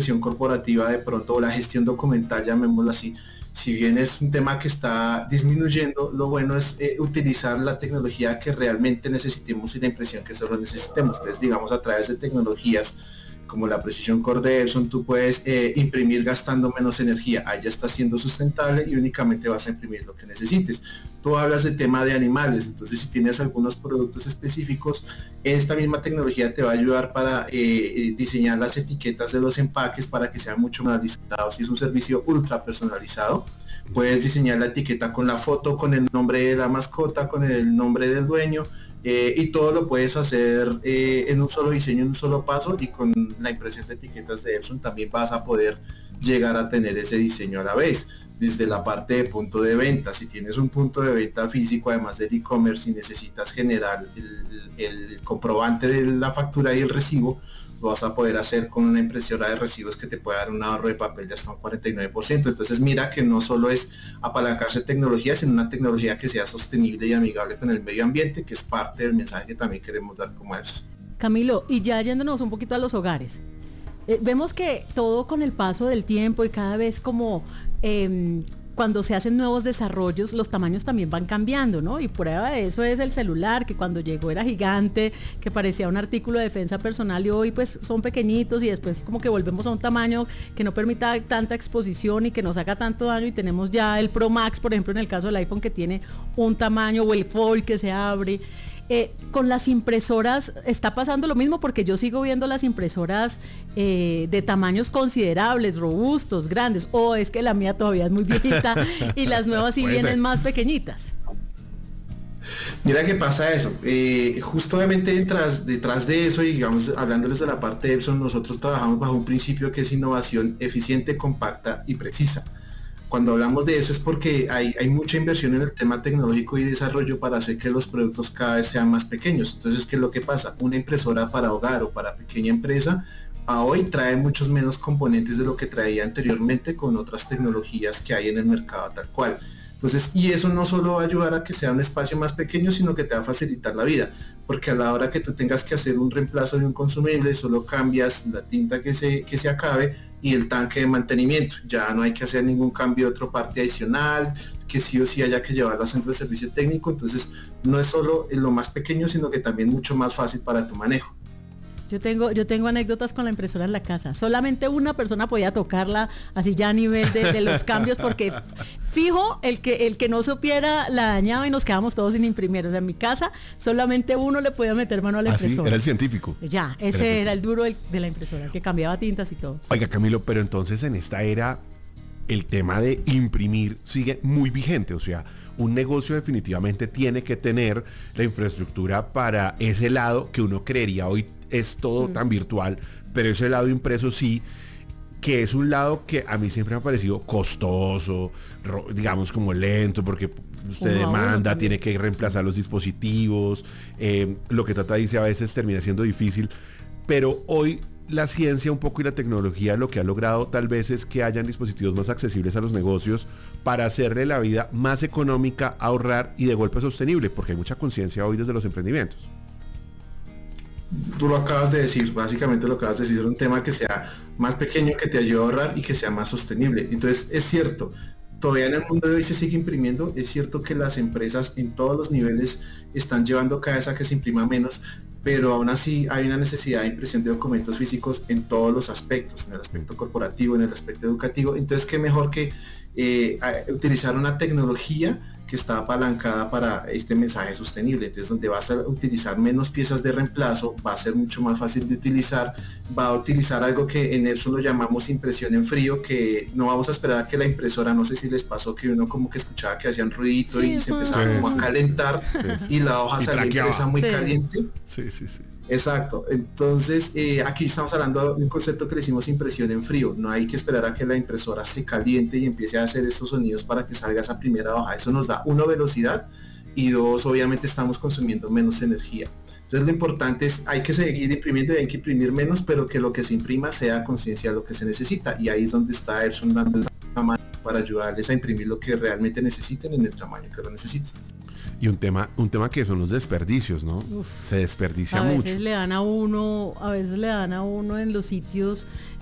impresión corporativa de pronto, o la gestión documental, llamémoslo así, si bien es un tema que está disminuyendo, lo bueno es utilizar la tecnología que realmente necesitemos y la impresión que solo necesitemos. Entonces, digamos, a través de tecnologías como la Precision Core de Epson, tú puedes imprimir gastando menos energía. Ahí ya está siendo sustentable y únicamente vas a imprimir lo que necesites. Tú hablas de tema de animales, entonces si tienes algunos productos específicos, esta misma tecnología te va a ayudar para diseñar las etiquetas de los empaques para que sean mucho más personalizados. Si es un servicio ultra personalizado, puedes diseñar la etiqueta con la foto, con el nombre de la mascota, con el nombre del dueño, y todo lo puedes hacer en un solo diseño, en un solo paso, y con la impresión de etiquetas de Epson también vas a poder llegar a tener ese diseño a la vez. Desde la parte de punto de venta, si tienes un punto de venta físico, además del e-commerce, y necesitas generar el comprobante de la factura y el recibo, lo vas a poder hacer con una impresora de recibos que te puede dar un ahorro de papel de hasta un 49%. Entonces mira que no solo es apalancarse tecnología, sino una tecnología que sea sostenible y amigable con el medio ambiente, que es parte del mensaje que también queremos dar como EPS. Camilo, y ya yéndonos un poquito a los hogares, vemos que todo con el paso del tiempo y cada vez como cuando se hacen nuevos desarrollos, los tamaños también van cambiando, ¿no? Y prueba de eso es el celular, que cuando llegó era gigante, que parecía un artículo de defensa personal, y hoy pues son pequeñitos, y después como que volvemos a un tamaño que no permita tanta exposición y que nos haga tanto daño, y tenemos ya el Pro Max, por ejemplo, en el caso del iPhone, que tiene un tamaño, o el Fold que se abre. Con las impresoras está pasando lo mismo, porque yo sigo viendo las impresoras de tamaños considerables, robustos, grandes, o es que la mía todavía es muy viejita y las nuevas sí vienen más pequeñitas. Mira que pasa eso, justamente detrás de eso, y digamos, hablándoles de la parte de Epson, nosotros trabajamos bajo un principio que es innovación eficiente, compacta y precisa. Cuando hablamos de eso es porque hay mucha inversión en el tema tecnológico y desarrollo para hacer que los productos cada vez sean más pequeños. Entonces, ¿qué es lo que pasa? Una impresora para hogar o para pequeña empresa a hoy trae muchos menos componentes de lo que traía anteriormente con otras tecnologías que hay en el mercado tal cual. Entonces, y eso no solo va a ayudar a que sea un espacio más pequeño, sino que te va a facilitar la vida, porque a la hora que tú tengas que hacer un reemplazo de un consumible, solo cambias la tinta que se acabe y el tanque de mantenimiento. Ya no hay que hacer ningún cambio de otra parte adicional, que sí o sí haya que llevarlo al centro de servicio técnico. Entonces, no es solo en lo más pequeño, sino que también mucho más fácil para tu manejo. Yo tengo anécdotas con la impresora en la casa. Solamente una persona podía tocarla así ya a nivel de los cambios, porque fijo, el que no supiera la dañaba y nos quedamos todos sin imprimir. O sea, en mi casa solamente uno le podía meter mano a la impresora. Era el científico. Ya, ese era el duro de la impresora, el que cambiaba tintas y todo. Oiga, Camilo, pero entonces en esta era el tema de imprimir sigue muy vigente. O sea, un negocio definitivamente tiene que tener la infraestructura para ese lado que uno creería hoy es todo tan virtual, pero ese lado impreso sí, que es un lado que a mí siempre me ha parecido costoso, digamos como lento, porque usted demanda, tiene que reemplazar los dispositivos, lo que Tata dice a veces termina siendo difícil, pero hoy la ciencia un poco y la tecnología lo que ha logrado tal vez es que hayan dispositivos más accesibles a los negocios para hacerle la vida más económica, ahorrar y de golpe sostenible, porque hay mucha conciencia hoy desde los emprendimientos. Tú lo acabas de decir, básicamente lo acabas de decir, un tema que sea más pequeño, que te ayude a ahorrar y que sea más sostenible. Entonces, es cierto, todavía en el mundo de hoy se sigue imprimiendo, es cierto que las empresas en todos los niveles están llevando cada vez a que se imprima menos, pero aún así hay una necesidad de impresión de documentos físicos en todos los aspectos, en el aspecto corporativo, en el aspecto educativo. Entonces, qué mejor que utilizar una tecnología que está apalancada para este mensaje sostenible. Entonces, donde vas a utilizar menos piezas de reemplazo, va a ser mucho más fácil de utilizar, va a utilizar algo que en Epson lo llamamos impresión en frío, que no vamos a esperar a que la impresora, no sé si les pasó que uno como que escuchaba que hacían ruidito y se empezaba como a calentar y la hoja salía impresa muy caliente. Sí. Exacto, entonces aquí estamos hablando de un concepto que le hicimos impresión en frío. No hay que esperar a que la impresora se caliente y empiece a hacer estos sonidos para que salga esa primera hoja. Eso nos da, uno, velocidad, y dos, obviamente estamos consumiendo menos energía. Entonces lo importante es, hay que seguir imprimiendo y hay que imprimir menos, pero que lo que se imprima sea conciencia de lo que se necesita, y ahí es donde está Epson dando el tamaño para ayudarles a imprimir lo que realmente necesiten en el tamaño que lo necesiten. Y un tema que son los desperdicios, ¿no? Se desperdicia mucho. A veces le dan a uno en los sitios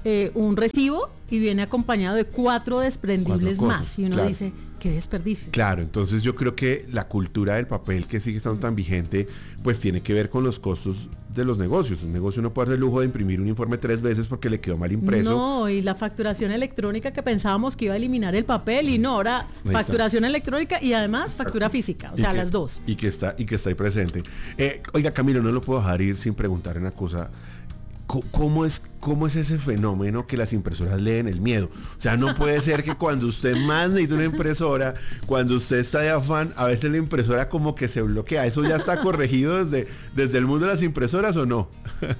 un recibo y viene acompañado de 4 desprendibles más. Y uno claro. dice, qué desperdicio. Claro, entonces yo creo que la cultura del papel que sigue estando tan vigente, pues tiene que ver con los costos de los negocios. Un negocio no puede dar el lujo de imprimir un informe 3 veces porque le quedó mal impreso. No, y la facturación electrónica que pensábamos que iba a eliminar el papel y no, ahora facturación electrónica y además factura física, o sea, las dos. Y que está ahí presente. Oiga, Camilo, no lo puedo dejar ir sin preguntar una cosa. ¿Cómo es ese fenómeno que las impresoras leen el miedo? O sea, no puede ser que cuando usted más necesita una impresora, cuando usted está de afán, a veces la impresora como que se bloquea. ¿Eso ya está corregido desde el mundo de las impresoras o no?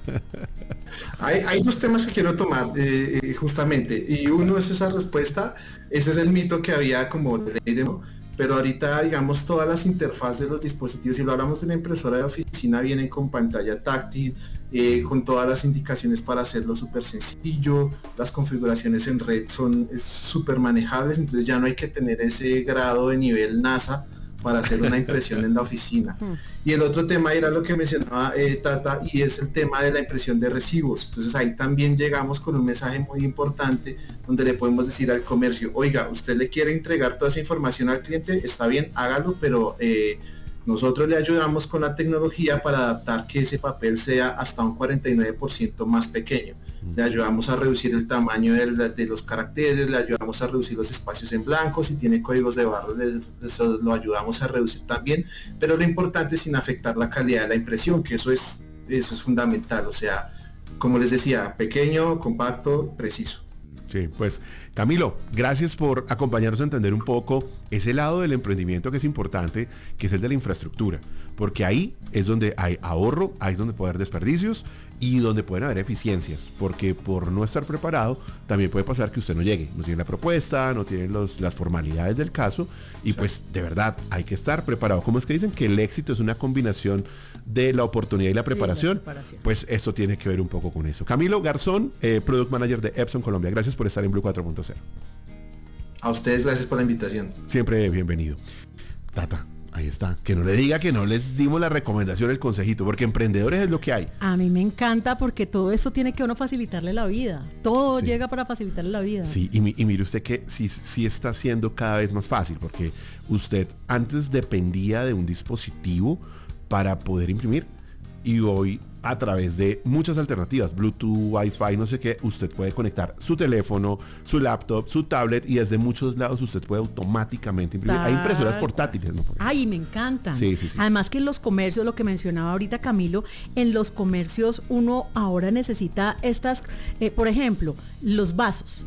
Hay 2 temas que quiero tomar justamente, y uno es esa respuesta. Ese es el mito que había como ley, ¿no? Pero ahorita, digamos, todas las interfaces de los dispositivos, si lo hablamos de una impresora de oficina, vienen con pantalla táctil, con todas las indicaciones para hacerlo súper sencillo, las configuraciones en red son súper manejables, entonces ya no hay que tener ese grado de nivel NASA para hacer una impresión en la oficina. Y el otro tema era lo que mencionaba Tata, y es el tema de la impresión de recibos. Entonces ahí también llegamos con un mensaje muy importante donde le podemos decir al comercio, oiga, usted le quiere entregar toda esa información al cliente, está bien, hágalo, pero nosotros le ayudamos con la tecnología para adaptar que ese papel sea hasta un 49% más pequeño. Le ayudamos a reducir el tamaño de los caracteres, le ayudamos a reducir los espacios en blanco, si tiene códigos de barras, eso lo ayudamos a reducir también, pero lo importante es sin afectar la calidad de la impresión, que eso es fundamental, o sea, como les decía, pequeño, compacto, preciso. Sí, pues Camilo, gracias por acompañarnos a entender un poco ese lado del emprendimiento que es importante, que es el de la infraestructura, porque ahí es donde hay ahorro, ahí es donde puede haber desperdicios y donde pueden haber eficiencias, porque por no estar preparado también puede pasar que usted no llegue, no tiene la propuesta, no tiene las formalidades del caso y sí. Pues de verdad hay que estar preparado. ¿Cómo es que dicen que el éxito es una combinación de la oportunidad y la preparación? Pues esto tiene que ver un poco con eso. Camilo Garzón, Product Manager de Epson Colombia, gracias por estar en Blue 4.0. A ustedes gracias por la invitación. Siempre bienvenido. Tata, ahí está. Que no le diga que no les dimos la recomendación, el consejito, porque emprendedores es lo que hay. A mí me encanta porque todo esto tiene que uno facilitarle la vida. Todo sí. Llega para facilitarle la vida. Sí, y mire usted que sí está siendo cada vez más fácil, porque usted antes dependía de un dispositivo para poder imprimir y hoy a través de muchas alternativas, Bluetooth, Wi-Fi, no sé qué, usted puede conectar su teléfono, su laptop, su tablet y desde muchos lados usted puede automáticamente imprimir. Hay impresoras portátiles, ¿no? Ay, me encantan. Sí. Además que en los comercios, lo que mencionaba ahorita Camilo, en los comercios uno ahora necesita estas, por ejemplo, los vasos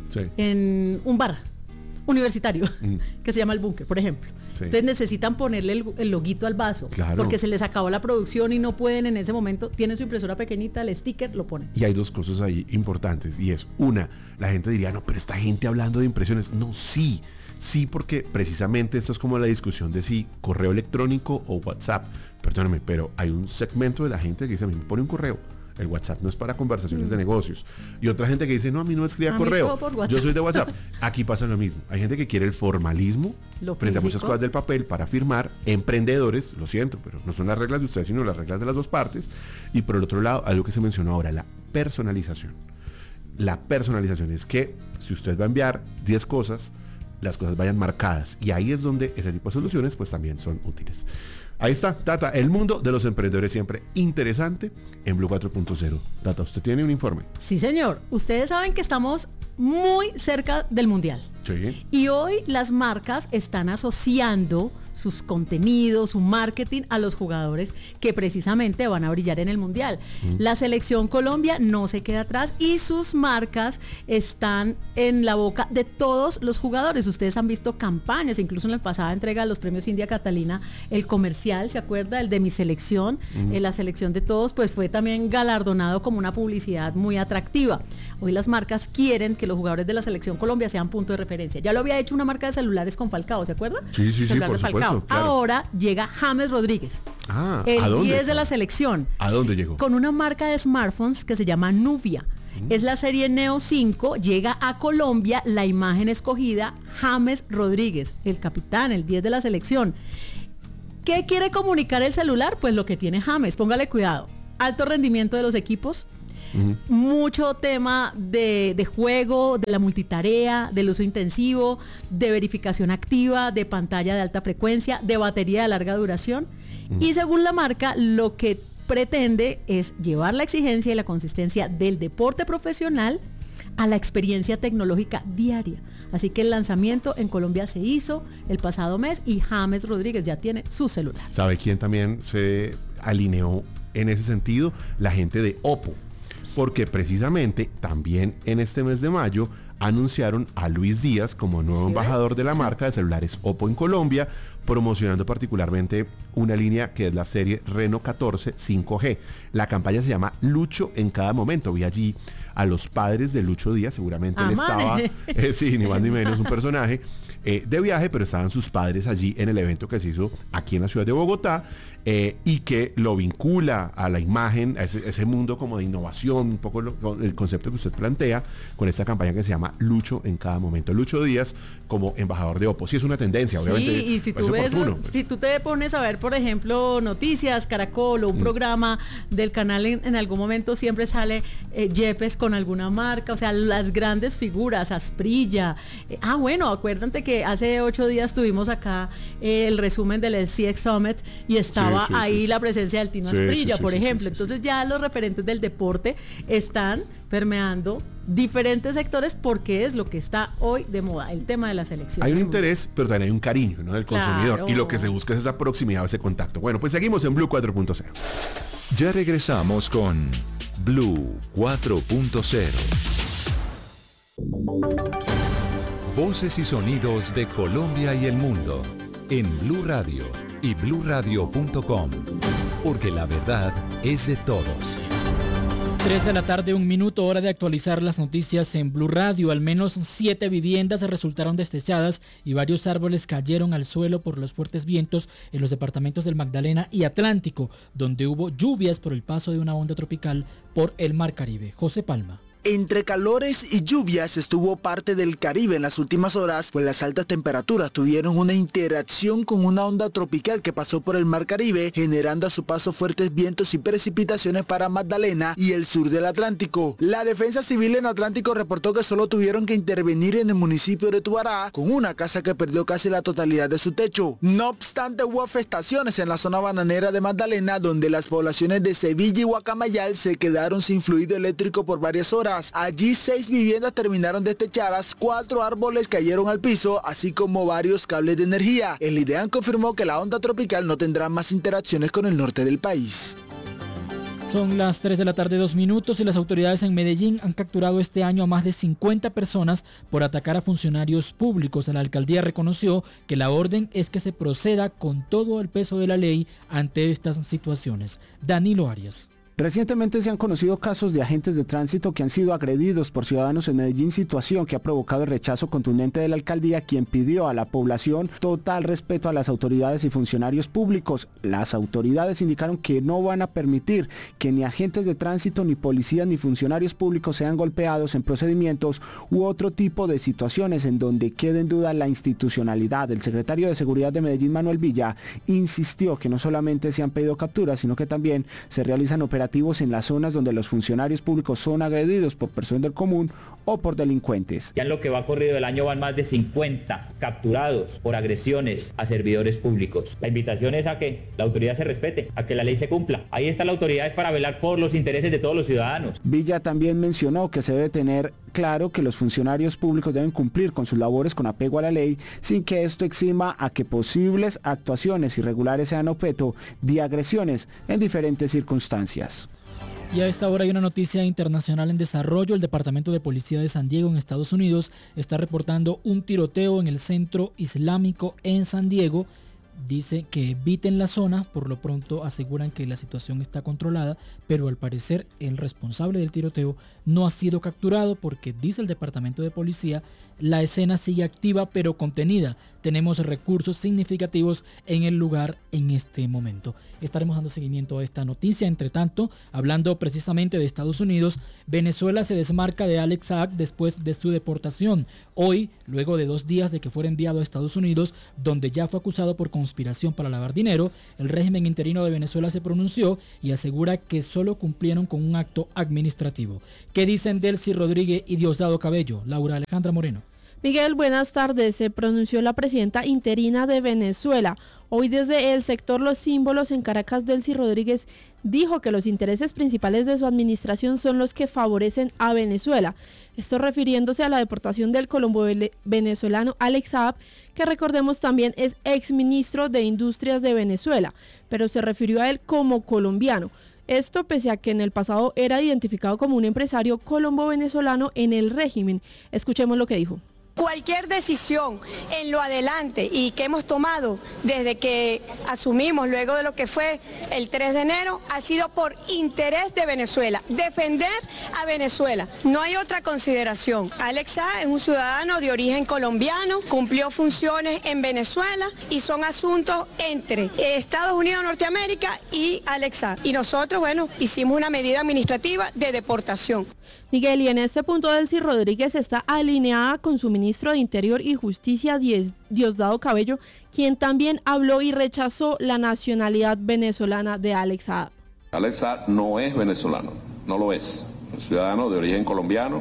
en un bar universitario que se llama El Búnker, por ejemplo. Sí. Entonces necesitan ponerle el loguito al vaso, claro. Porque se les acabó la producción y no pueden en ese momento, tienen su impresora pequeñita, el sticker, lo ponen. Y hay 2 cosas ahí importantes, y es una, la gente diría, no, pero esta gente hablando de impresiones, no, sí, porque precisamente esto es como la discusión de si correo electrónico o WhatsApp, perdóname, pero hay un segmento de la gente que dice, a mí me pone un correo. El WhatsApp no es para conversaciones de negocios. Y otra gente que dice, no, a mí no me escribía correo. Yo soy de WhatsApp. Aquí pasa lo mismo. Hay gente que quiere el formalismo frente a muchas cosas del papel para firmar. Emprendedores, lo siento, pero no son las reglas de ustedes, sino las reglas de las 2 partes. Y por el otro lado, algo que se mencionó ahora, la personalización. La personalización es que si usted va a enviar 10 cosas, las cosas vayan marcadas. Y ahí es donde ese tipo de soluciones pues también son útiles. Ahí está, Tata, el mundo de los emprendedores siempre interesante en Blue 4.0. Tata, ¿usted tiene un informe? Sí, señor. Ustedes saben que estamos muy cerca del Mundial. Sí. Y hoy las marcas están asociando sus contenidos, su marketing a los jugadores que precisamente van a brillar en el Mundial. La selección Colombia no se queda atrás y sus marcas están en la boca de todos los jugadores. Ustedes han visto campañas, incluso en la pasada entrega de los premios India Catalina, el comercial, ¿se acuerda? El de mi selección, la selección de todos, pues fue también galardonado como una publicidad muy atractiva. Hoy las marcas quieren que los jugadores de la selección Colombia sean punto de referencia. Ya lo había hecho una marca de celulares con Falcao, ¿se acuerda? Sí, por supuesto. Claro. Ahora llega James Rodríguez, el 10 de la selección. ¿A dónde llegó? Con una marca de smartphones que se llama Nubia. Es la serie Neo 5, llega a Colombia, la imagen escogida, James Rodríguez, el capitán, el 10 de la selección. ¿Qué quiere comunicar el celular? Pues lo que tiene James, póngale cuidado. Alto rendimiento de los equipos, mucho tema de juego, de la multitarea, del uso intensivo, de verificación activa, de pantalla de alta frecuencia, de batería de larga duración. Y según la marca, lo que pretende es llevar la exigencia y la consistencia del deporte profesional a la experiencia tecnológica diaria. Así que el lanzamiento en Colombia se hizo el pasado mes y James Rodríguez ya tiene su celular. ¿Sabe quién también se alineó en ese sentido? La gente de Oppo. Porque precisamente también en este mes de mayo anunciaron a Luis Díaz como nuevo embajador de la marca de celulares Oppo en Colombia, promocionando particularmente una línea que es la serie Reno 14 5G. La campaña se llama Lucho en cada momento. Vi allí a los padres de Lucho Díaz, seguramente él estaba, sí, ni más ni menos, un personaje de viaje, pero estaban sus padres allí en el evento que se hizo aquí en la ciudad de Bogotá, y que lo vincula a la imagen, a ese mundo como de innovación, un poco el concepto que usted plantea, con esta campaña que se llama Lucho en cada momento. Lucho Díaz como embajador de Oppo. Sí, es una tendencia, obviamente. Sí, y si tú ves, si tú te pones a ver, por ejemplo, Noticias, Caracol o un programa del canal, en algún momento siempre sale Yepes con alguna marca, o sea, las grandes figuras, Asprilla. Bueno, acuérdate que hace 8 días tuvimos acá el resumen del CX Summit y estaba ahí la presencia del Tino Asprilla, por ejemplo. Entonces ya los referentes del deporte están permeando diferentes sectores porque es lo que está hoy de moda, el tema de la selección. Hay un interés, pero también hay un cariño, ¿no?, del consumidor, y lo que se busca es esa proximidad, ese contacto. Bueno, pues seguimos en Blue 4.0. Ya regresamos con Blue 4.0. Voces y sonidos de Colombia y el mundo en Blue Radio y bluradio.com, porque la verdad es de todos. 3 de la tarde, 1 minuto, hora de actualizar las noticias en Blue Radio. Al menos 7 viviendas resultaron destechadas y varios árboles cayeron al suelo por los fuertes vientos en los departamentos del Magdalena y Atlántico, donde hubo lluvias por el paso de una onda tropical por el Mar Caribe. José Palma. Entre calores y lluvias estuvo parte del Caribe en las últimas horas, pues las altas temperaturas tuvieron una interacción con una onda tropical que pasó por el Mar Caribe, generando a su paso fuertes vientos y precipitaciones para Magdalena y el sur del Atlántico. La Defensa Civil en Atlántico reportó que solo tuvieron que intervenir en el municipio de Tubará, con una casa que perdió casi la totalidad de su techo. No obstante, hubo afectaciones en la zona bananera de Magdalena, donde las poblaciones de Sevilla y Guacamayal se quedaron sin fluido eléctrico por varias horas. Allí 6 viviendas terminaron destechadas, 4 árboles cayeron al piso, así como varios cables de energía. El IDEAN confirmó que la onda tropical no tendrá más interacciones con el norte del país. Son las 3 de la tarde, 2 minutos, y las autoridades en Medellín han capturado este año a más de 50 personas por atacar a funcionarios públicos. La alcaldía reconoció que la orden es que se proceda con todo el peso de la ley ante estas situaciones. Danilo Arias. Recientemente se han conocido casos de agentes de tránsito que han sido agredidos por ciudadanos en Medellín, situación que ha provocado el rechazo contundente de la alcaldía, quien pidió a la población total respeto a las autoridades y funcionarios públicos. Las autoridades indicaron que no van a permitir que ni agentes de tránsito, ni policías, ni funcionarios públicos sean golpeados en procedimientos u otro tipo de situaciones en donde quede en duda la institucionalidad. El secretario de Seguridad de Medellín, Manuel Villa, insistió que no solamente se han pedido capturas, sino que también se realizan operativos en las zonas donde los funcionarios públicos son agredidos por personas del común o por delincuentes. Ya en lo que va corrido del año van más de 50 capturados por agresiones a servidores públicos. La invitación es a que la autoridad se respete, a que la ley se cumpla. Ahí está la autoridad, es para velar por los intereses de todos los ciudadanos. Villa también mencionó que se debe tener claro que los funcionarios públicos deben cumplir con sus labores con apego a la ley, sin que esto exima a que posibles actuaciones irregulares sean objeto de agresiones en diferentes circunstancias. Y a esta hora hay una noticia internacional en desarrollo. El Departamento de Policía de San Diego en Estados Unidos está reportando un tiroteo en el centro islámico en San Diego. Dice que eviten la zona, por lo pronto aseguran que la situación está controlada, pero al parecer el responsable del tiroteo no ha sido capturado porque, dice el Departamento de Policía, la escena sigue activa pero contenida. tenemos recursos significativos en el lugar en este momento. Estaremos dando seguimiento a esta noticia. Entre tanto, hablando precisamente de Estados Unidos, Venezuela se desmarca de Alex Saab después de su deportación. Hoy, luego de 2 días de que fuera enviado a Estados Unidos, donde ya fue acusado por conspiración para lavar dinero, el régimen interino de Venezuela se pronunció y asegura que solo cumplieron con un acto administrativo. ¿Qué dicen Delcy Rodríguez y Diosdado Cabello? Laura Alejandra Moreno. Miguel, buenas tardes. Se pronunció la presidenta interina de Venezuela. Hoy desde el sector Los Símbolos en Caracas, Delcy Rodríguez dijo que los intereses principales de su administración son los que favorecen a Venezuela. Esto refiriéndose a la deportación del colombo venezolano Alex Saab, que recordemos también es exministro de Industrias de Venezuela, pero se refirió a él como colombiano. Esto pese a que en el pasado era identificado como un empresario colombo-venezolano en el régimen. Escuchemos lo que dijo. Cualquier decisión en lo adelante y que hemos tomado desde que asumimos luego de lo que fue el 3 de enero ha sido por interés de Venezuela, defender a Venezuela. No hay otra consideración. Alex Saab es un ciudadano de origen colombiano, cumplió funciones en Venezuela y son asuntos entre Estados Unidos de Norteamérica y Alex Saab. Y nosotros, hicimos una medida administrativa de deportación. Miguel, y en este punto Delcy Rodríguez está alineada con su ministro de Interior y Justicia, Diosdado Cabello, quien también habló y rechazó la nacionalidad venezolana de Alex Saab. Alex Saab no es venezolano, no lo es. Un ciudadano de origen colombiano,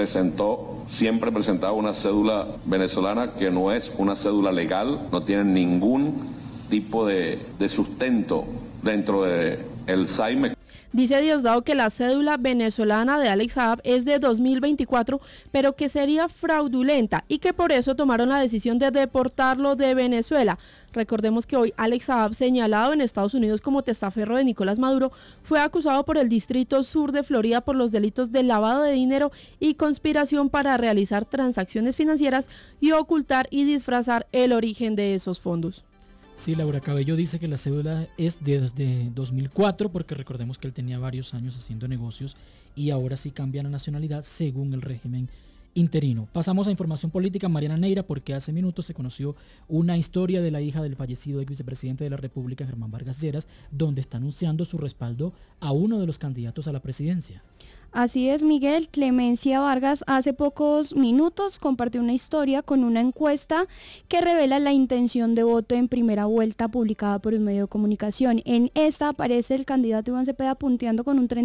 siempre presentaba una cédula venezolana que no es una cédula legal, no tiene ningún tipo de sustento dentro del SAIME. Dice Diosdado que la cédula venezolana de Alex Saab es de 2024, pero que sería fraudulenta y que por eso tomaron la decisión de deportarlo de Venezuela. Recordemos que hoy Alex Saab, señalado en Estados Unidos como testaferro de Nicolás Maduro, fue acusado por el Distrito Sur de Florida por los delitos de lavado de dinero y conspiración para realizar transacciones financieras y ocultar y disfrazar el origen de esos fondos. Sí, Laura Cabello dice que la cédula es desde 2004 porque recordemos que él tenía varios años haciendo negocios y ahora sí cambia la nacionalidad según el régimen interino. Pasamos a información política. Mariana Neira, porque hace minutos se conoció una historia de la hija del fallecido ex vicepresidente de la República, Germán Vargas Lleras, donde está anunciando su respaldo a uno de los candidatos a la presidencia. Así es, Miguel. Clemencia Vargas hace pocos minutos compartió una historia con una encuesta que revela la intención de voto en primera vuelta publicada por un medio de comunicación. En esta aparece el candidato Iván Cepeda punteando con un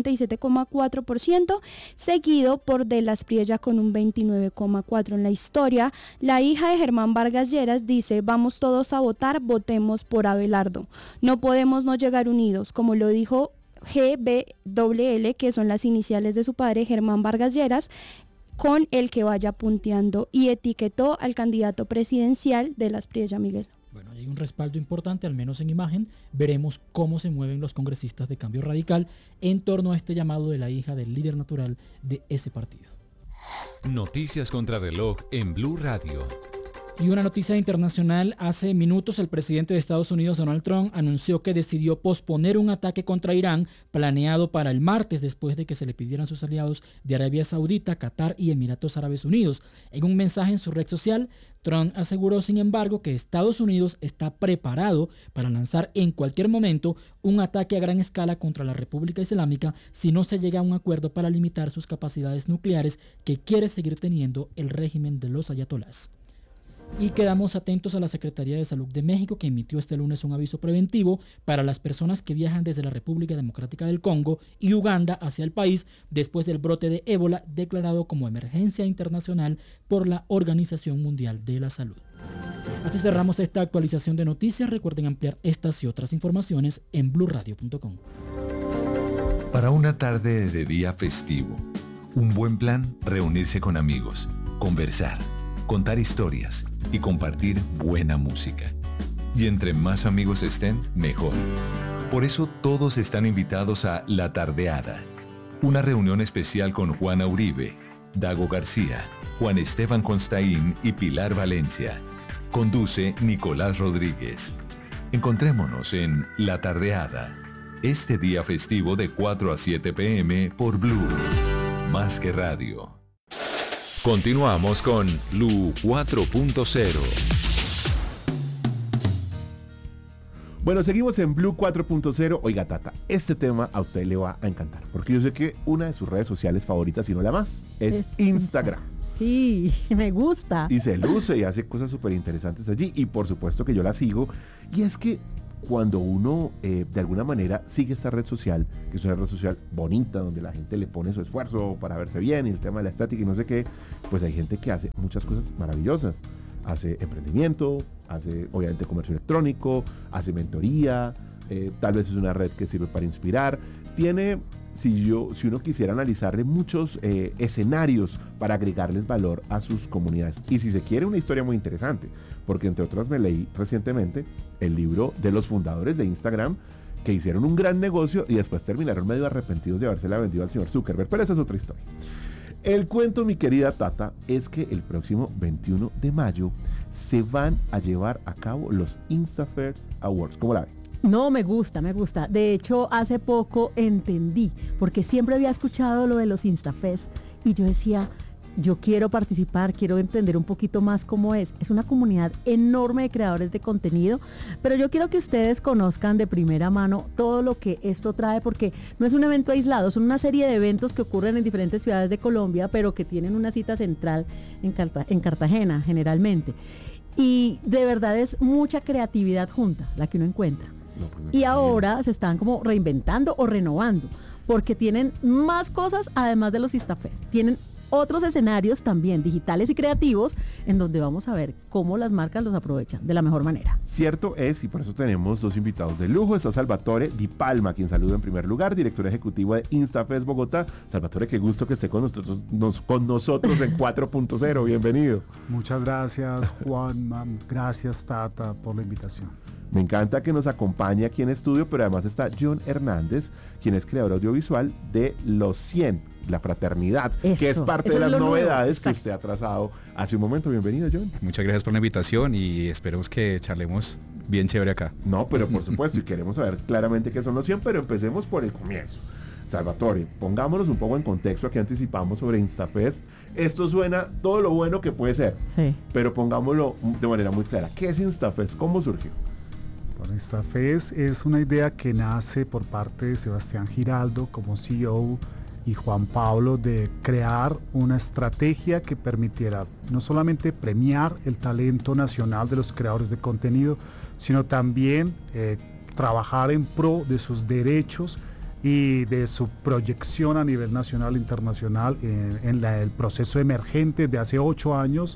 37,4%, seguido por De las Priella con un 29,4%. En la historia, la hija de Germán Vargas Lleras dice: vamos todos a votar, votemos por Abelardo. No podemos no llegar unidos, como lo dijo GBLL, que son las iniciales de su padre, Germán Vargas Lleras, con el que vaya punteando, y etiquetó al candidato presidencial De las Priella, Miguel. Bueno, hay un respaldo importante, al menos en imagen. Veremos cómo se mueven los congresistas de Cambio Radical en torno a este llamado de la hija del líder natural de ese partido. Noticias contra reloj en Blue Radio. Y una noticia internacional: hace minutos el presidente de Estados Unidos, Donald Trump, anunció que decidió posponer un ataque contra Irán planeado para el martes, después de que se le pidieran a sus aliados de Arabia Saudita, Qatar y Emiratos Árabes Unidos. En un mensaje en su red social, Trump aseguró, sin embargo, que Estados Unidos está preparado para lanzar en cualquier momento un ataque a gran escala contra la República Islámica si no se llega a un acuerdo para limitar sus capacidades nucleares que quiere seguir teniendo el régimen de los ayatolás. Y quedamos atentos a la Secretaría de Salud de México, que emitió este lunes un aviso preventivo para las personas que viajan desde la República Democrática del Congo y Uganda hacia el país después del brote de ébola declarado como emergencia internacional por la Organización Mundial de la Salud. Así cerramos esta actualización de noticias. Recuerden ampliar estas y otras informaciones en bluradio.com. Para una tarde de día festivo, un buen plan: reunirse con amigos, conversar, contar historias y compartir buena música. Y entre más amigos estén, mejor. Por eso todos están invitados a La Tardeada, una reunión especial con Juana Uribe, Dago García, Juan Esteban Constaín y Pilar Valencia. Conduce Nicolás Rodríguez. Encontrémonos en La Tardeada, este día festivo de 4 a 7 p.m. por Blue, más que radio. Continuamos con Blue 4.0. Bueno, seguimos en Blue 4.0. Oiga, Tata, este tema a usted le va a encantar, porque yo sé que una de sus redes sociales favoritas, si no la más, es Instagram. Sí, me gusta. Y se luce y hace cosas súper interesantes allí, y por supuesto que yo la sigo. Y es que cuando uno de alguna manera sigue esta red social, que es una red social bonita, donde la gente le pone su esfuerzo para verse bien, y el tema de la estética y no sé qué, pues hay gente que hace muchas cosas maravillosas. Hace emprendimiento, hace obviamente comercio electrónico, hace mentoría, tal vez es una red que sirve para inspirar. Tiene, si uno quisiera analizarle, muchos escenarios para agregarles valor a sus comunidades. Y si se quiere, una historia muy interesante, porque entre otras me leí recientemente el libro de los fundadores de Instagram, que hicieron un gran negocio y después terminaron medio arrepentidos de habérsela vendido al señor Zuckerberg, pero esa es otra historia. El cuento, mi querida Tata, es que el próximo 21 de mayo se van a llevar a cabo los Instafest Awards. ¿Cómo la ven? No, me gusta. De hecho, hace poco entendí, porque siempre había escuchado lo de los Instafest y yo decía, yo quiero participar, quiero entender un poquito más cómo es. Es una comunidad enorme de creadores de contenido, pero yo quiero que ustedes conozcan de primera mano todo lo que esto trae, porque no es un evento aislado, son una serie de eventos que ocurren en diferentes ciudades de Colombia, pero que tienen una cita central en Cartagena generalmente. Y de verdad es mucha creatividad junta la que uno encuentra. Y ahora se están como reinventando o renovando, porque tienen más cosas además de los Instafest. Tienen otros escenarios también digitales y creativos en donde vamos a ver cómo las marcas los aprovechan de la mejor manera. Cierto es, y por eso tenemos dos invitados de lujo. Está Salvatore Di Palma, quien saluda en primer lugar, director ejecutivo de Instafest Bogotá. Salvatore, qué gusto que esté con nosotros en 4.0. Bienvenido. Muchas gracias, Juan. Gracias, Tata, por la invitación. Me encanta que nos acompañe aquí en estudio, pero además está John Hernández, quien es creador audiovisual de Los 100, La Fraternidad, que es parte de las novedades que usted ha trazado hace un momento. Bienvenido, John. Muchas gracias por la invitación y esperemos que charlemos bien chévere acá. No, pero por supuesto, y queremos saber claramente qué son Los 100, pero empecemos por el comienzo. Salvatore, pongámonos un poco en contexto. Aquí anticipamos sobre Instafest. Esto suena todo lo bueno que puede ser, sí, pero pongámoslo de manera muy clara. ¿Qué es Instafest? ¿Cómo surgió? Bueno, Instafest es una idea que nace por parte de Sebastián Giraldo como CEO y Juan Pablo, de crear una estrategia que permitiera no solamente premiar el talento nacional de los creadores de contenido, sino también trabajar en pro de sus derechos y de su proyección a nivel nacional e internacional en el proceso emergente de hace 8 años,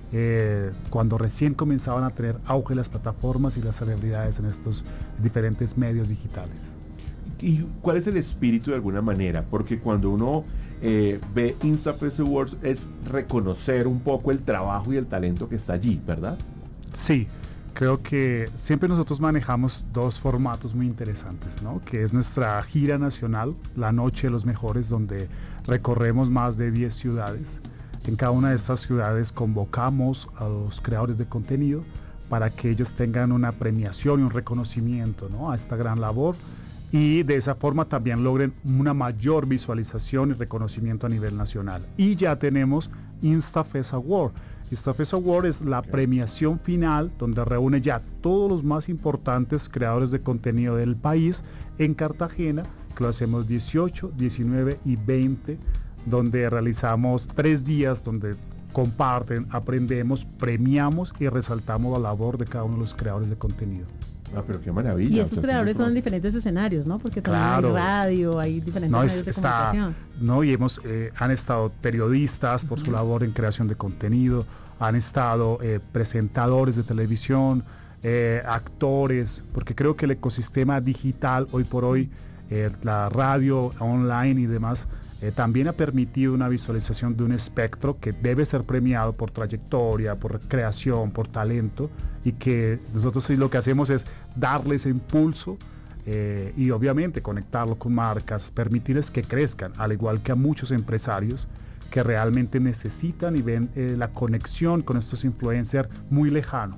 cuando recién comenzaban a tener auge las plataformas y las celebridades en estos diferentes medios digitales. ¿Y cuál es el espíritu de alguna manera? Porque cuando uno ve Instafest Awards es reconocer un poco el trabajo y el talento que está allí, ¿verdad? Sí, creo que siempre nosotros manejamos dos formatos muy interesantes, ¿no? Que es nuestra gira nacional, la Noche de los Mejores, donde recorremos más de 10 ciudades. En cada una de estas ciudades convocamos a los creadores de contenido para que ellos tengan una premiación y un reconocimiento, ¿no?, a esta gran labor, y de esa forma también logren una mayor visualización y reconocimiento a nivel nacional. Y ya tenemos Instafest Award. Instafest Award es la premiación final donde reúne ya todos los más importantes creadores de contenido del país en Cartagena, que lo hacemos 18, 19 y 20, donde realizamos 3 días donde comparten, aprendemos, premiamos y resaltamos la labor de cada uno de los creadores de contenido. Ah, pero qué maravilla. Y estos creadores son en diferentes escenarios, ¿no? Porque también hay radio, hay diferentes medios de comunicación. Y han estado periodistas por su labor en creación de contenido, han estado presentadores de televisión, actores, porque creo que el ecosistema digital hoy por hoy, la radio online y demás, también ha permitido una visualización de un espectro que debe ser premiado por trayectoria, por creación, por talento, y que nosotros lo que hacemos es darles ese impulso y obviamente conectarlo con marcas, permitirles que crezcan, al igual que a muchos empresarios que realmente necesitan y ven la conexión con estos influencers muy lejano,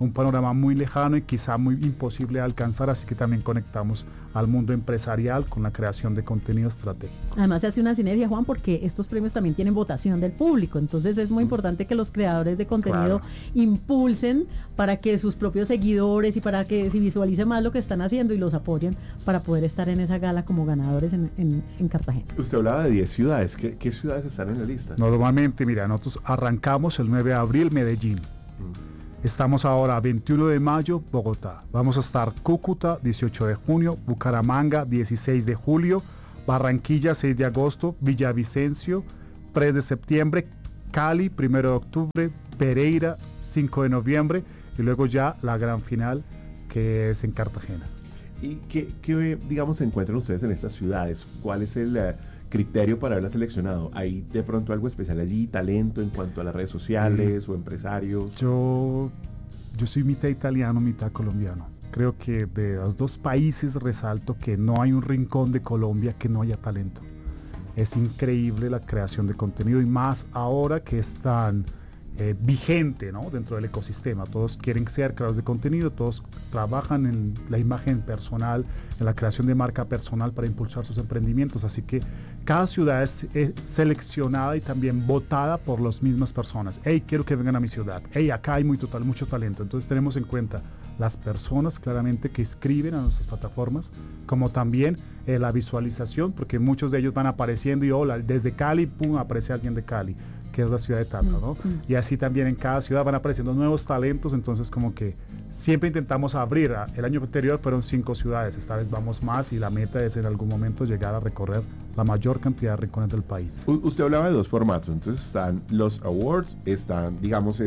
un panorama muy lejano y quizá muy imposible de alcanzar, así que también conectamos al mundo empresarial con la creación de contenido estratégico. Además se hace una sinergia, Juan, porque estos premios también tienen votación del público, entonces es muy importante que los creadores de contenido impulsen para que sus propios seguidores y para que se visualice más lo que están haciendo y los apoyen para poder estar en esa gala como ganadores en Cartagena. Usted hablaba de 10 ciudades, ¿qué ciudades están en la lista? Normalmente, mira, nosotros arrancamos el 9 de abril Medellín. Estamos ahora 21 de mayo, Bogotá. Vamos a estar Cúcuta, 18 de junio, Bucaramanga, 16 de julio, Barranquilla, 6 de agosto, Villavicencio, 3 de septiembre, Cali, 1 de octubre, Pereira, 5 de noviembre y luego ya la gran final que es en Cartagena. ¿Y qué digamos, se encuentran ustedes en estas ciudades? ¿Cuál es el criterio para haberla seleccionado? ¿Hay de pronto algo especial allí, talento en cuanto a las redes sociales o empresarios? Yo soy mitad italiano, mitad colombiano. Creo que de los dos países resalto que no hay un rincón de Colombia que no haya talento. Es increíble la creación de contenido y más ahora que es tan vigente, ¿no? Dentro del ecosistema. Todos quieren ser creadores de contenido, todos trabajan en la imagen personal, en la creación de marca personal para impulsar sus emprendimientos. Así que cada ciudad es seleccionada y también votada por las mismas personas. Hey, quiero que vengan a mi ciudad. Hey, acá hay mucho talento. Entonces tenemos en cuenta las personas claramente que escriben a nuestras plataformas, como también la visualización, porque muchos de ellos van apareciendo y hola, desde Cali, pum, aparece alguien de Cali, que es la ciudad de Tata, ¿no? Y así también en cada ciudad van apareciendo nuevos talentos, entonces como que siempre intentamos abrir. El año anterior fueron 5 ciudades, esta vez vamos más y la meta es en algún momento llegar a recorrer la mayor cantidad de rincones del país. Usted hablaba de 2 formatos, entonces están los awards, están, digamos,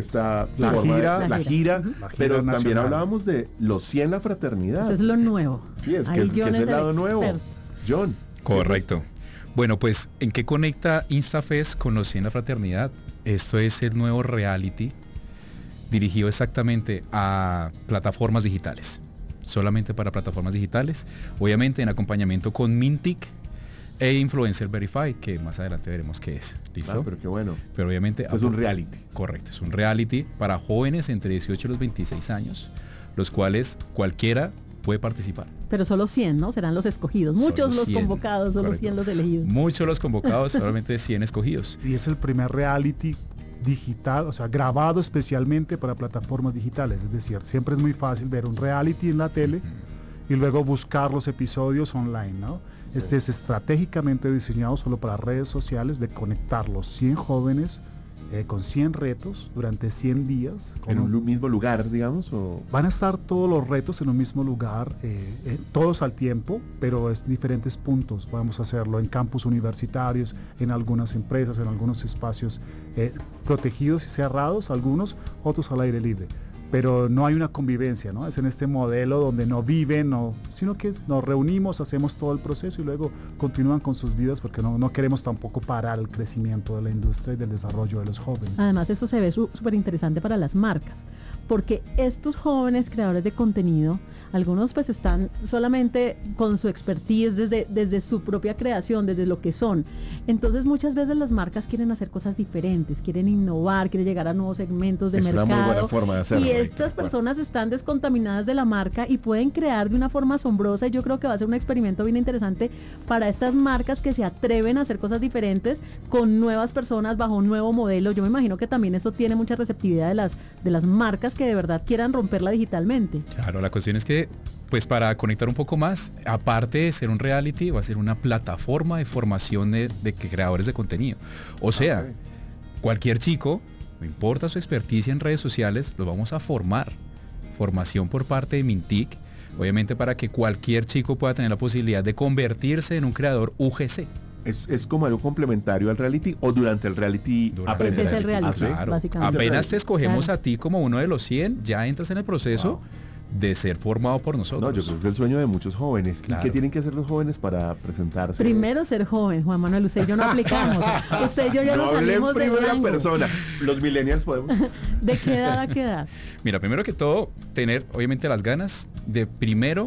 la gira, pero nacional. También hablábamos de los 100 la fraternidad. Eso es lo nuevo. Sí, es que es el lado nuevo. John. Correcto. Bueno, pues, ¿en qué conecta InstaFest con los 100 la fraternidad? Esto es el nuevo reality dirigido exactamente a plataformas digitales, solamente para plataformas digitales, obviamente en acompañamiento con Mintic e Influencer Verified, que más adelante veremos qué es. ¿Listo? Pero qué bueno. Pero obviamente... Es un reality. Correcto, es un reality para jóvenes entre 18 y los 26 años, los cuales cualquiera puede participar. Pero solo 100, ¿no? Serán los escogidos. Muchos los convocados, solo correcto. 100 los elegidos. Muchos los convocados, solamente 100 escogidos. Y es el primer reality digital, o sea, grabado especialmente para plataformas digitales. Es decir, siempre es muy fácil ver un reality en la tele y luego buscar los episodios online, ¿no? Sí. Este es estratégicamente diseñado solo para redes sociales, de conectar los 100 jóvenes con 100 retos durante 100 días. ¿En un mismo lugar, digamos? ¿O? Van a estar todos los retos en un mismo lugar, todos al tiempo, pero en diferentes puntos. Vamos a hacerlo en campus universitarios, en algunas empresas, en algunos espacios protegidos y cerrados, algunos, otros al aire libre. Pero no hay una convivencia, ¿no? Es en este modelo donde no viven, sino que nos reunimos, hacemos todo el proceso y luego continúan con sus vidas, porque no queremos tampoco parar el crecimiento de la industria y del desarrollo de los jóvenes. Además, eso se ve súper interesante para las marcas, porque estos jóvenes creadores de contenido, algunos pues están solamente con su expertise desde su propia creación, desde lo que son. Entonces muchas veces las marcas quieren hacer cosas diferentes, quieren innovar, quieren llegar a nuevos segmentos de mercado. Una muy buena forma de hacerlo. Y estas personas están descontaminadas de la marca y pueden crear de una forma asombrosa, y yo creo que va a ser un experimento bien interesante para estas marcas que se atreven a hacer cosas diferentes con nuevas personas bajo un nuevo modelo. Yo me imagino que también eso tiene mucha receptividad de las marcas que de verdad quieran romperla digitalmente. Claro, la cuestión es que pues para conectar un poco más, aparte de ser un reality, va a ser una plataforma de formación de creadores de contenido. O sea, cualquier chico, no importa su experticia en redes sociales, lo vamos a formar. Formación por parte de Mintic, obviamente para que cualquier chico pueda tener la posibilidad de convertirse en un creador UGC. ¿Es como algo complementario al reality o durante el reality? Ese es el reality, claro. Básicamente. Apenas te escogemos a ti como uno de los 100, ya entras en el proceso de ser formado por nosotros. No, yo creo que es el sueño de muchos jóvenes. Claro. ¿Y qué tienen que hacer los jóvenes para presentarse? Primero ser joven, Juan Manuel. Usted y yo no aplicamos. Usted y yo ya no salimos de rango. Persona. Los millennials podemos. ¿De qué edad a qué edad? Mira, primero que todo, tener obviamente las ganas de primero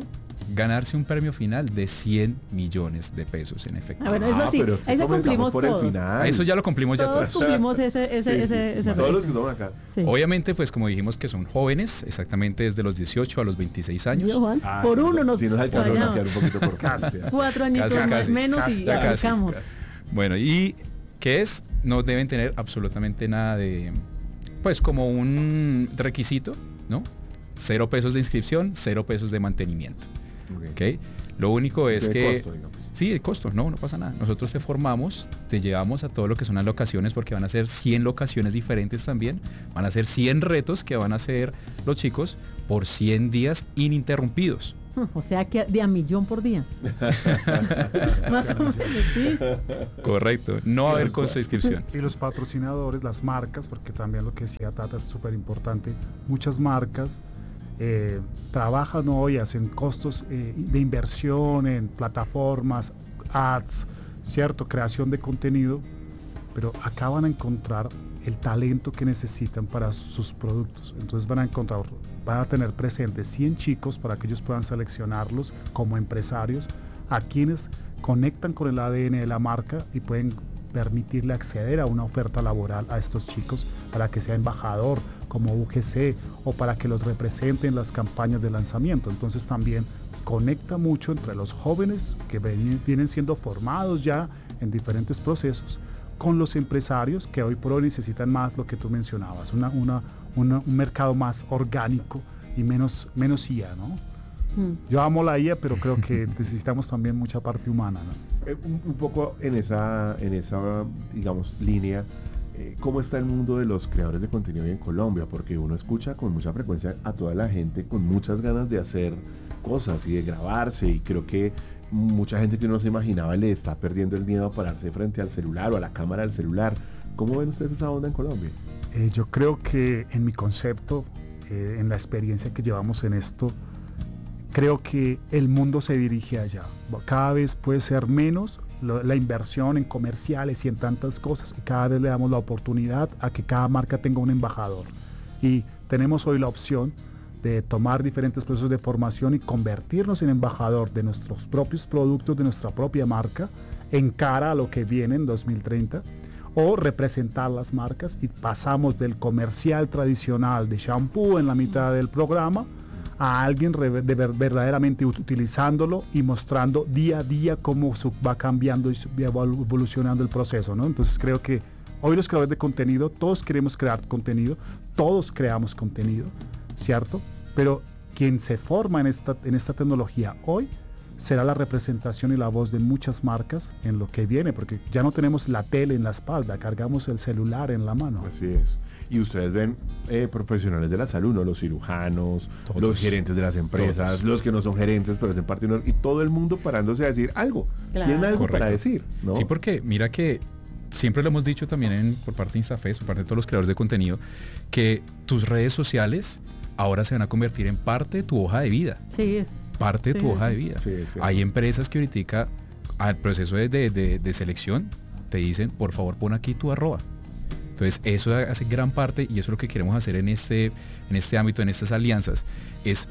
ganarse un premio final de 100 millones de pesos en efectivo. Bueno, eso sí, ahí se cumplimos todos. Eso ya lo cumplimos ya todos. Cumplimos ese todos los que estamos acá. Sí. Obviamente, pues como dijimos que son jóvenes, exactamente desde los 18 a los 26 años. Juan, por uno nos alcanzaron a quedar un poquito por casi. 4 añitos casi, menos casi, y aplicamos. Bueno, y ¿qué es? No deben tener absolutamente nada de, pues como un requisito, ¿no? 0 pesos de inscripción, 0 pesos de mantenimiento. Okay. Lo único es que... Costo, digamos. Sí, el costo, no pasa nada. Nosotros te formamos, te llevamos a todo lo que son las locaciones, porque van a ser 100 locaciones diferentes también. Van a ser 100 retos que van a hacer los chicos por 100 días ininterrumpidos. O sea que de a millón por día. Más o menos, sí. Correcto, no va a haber costo de inscripción. Y los patrocinadores, las marcas, porque también lo que decía Tata es súper importante, muchas marcas trabajan hoy, hacen costos de inversión en plataformas, ads, cierto, creación de contenido, pero acaban a encontrar el talento que necesitan para sus productos. Entonces van a tener presentes 100 chicos para que ellos puedan seleccionarlos como empresarios, a quienes conectan con el ADN de la marca y pueden permitirle acceder a una oferta laboral a estos chicos para que sea embajador como UGC o para que los representen en las campañas de lanzamiento. Entonces también conecta mucho entre los jóvenes que vienen siendo formados ya en diferentes procesos con los empresarios que hoy por hoy necesitan más lo que tú mencionabas, un mercado más orgánico y menos IA, ¿no? Yo amo la IA, pero creo que necesitamos también mucha parte humana, ¿no? Un poco en esa digamos, línea, ¿cómo está el mundo de los creadores de contenido hoy en Colombia? Porque uno escucha con mucha frecuencia a toda la gente con muchas ganas de hacer cosas y de grabarse, y creo que mucha gente que uno se imaginaba le está perdiendo el miedo a pararse frente al celular o a la cámara del celular. ¿Cómo ven ustedes esa onda en Colombia? Yo creo que en mi concepto, en la experiencia que llevamos en esto, creo que el mundo se dirige allá. Cada vez puede ser menos la inversión en comerciales y en tantas cosas, y cada vez le damos la oportunidad a que cada marca tenga un embajador. Y tenemos hoy la opción de tomar diferentes procesos de formación y convertirnos en embajador de nuestros propios productos, de nuestra propia marca, en cara a lo que viene en 2030, o representar las marcas, y pasamos del comercial tradicional de shampoo en la mitad del programa a alguien verdaderamente utilizándolo y mostrando día a día cómo va cambiando y va evolucionando el proceso, ¿no? Entonces creo que hoy los creadores de contenido, todos queremos crear contenido, todos creamos contenido, ¿cierto? Pero quien se forma en esta tecnología hoy será la representación y la voz de muchas marcas en lo que viene, porque ya no tenemos la tele en la espalda, cargamos el celular en la mano. Así es. Y ustedes ven profesionales de la salud, ¿no? Los cirujanos, todos, los gerentes de las empresas, todos, los que no son gerentes, pero hacen parte de y todo el mundo parándose a decir algo. Claro. Tienen algo para decir, ¿no? Sí, porque mira que siempre lo hemos dicho también por parte de Instafest, por parte de todos los creadores de contenido, que tus redes sociales ahora se van a convertir en parte de tu hoja de vida. Sí, es parte de tu hoja de vida. Sí, hay empresas que ahorita al proceso de selección te dicen, por favor pon aquí tu @. Entonces eso hace gran parte, y eso es lo que queremos hacer en este ámbito, en estas alianzas, es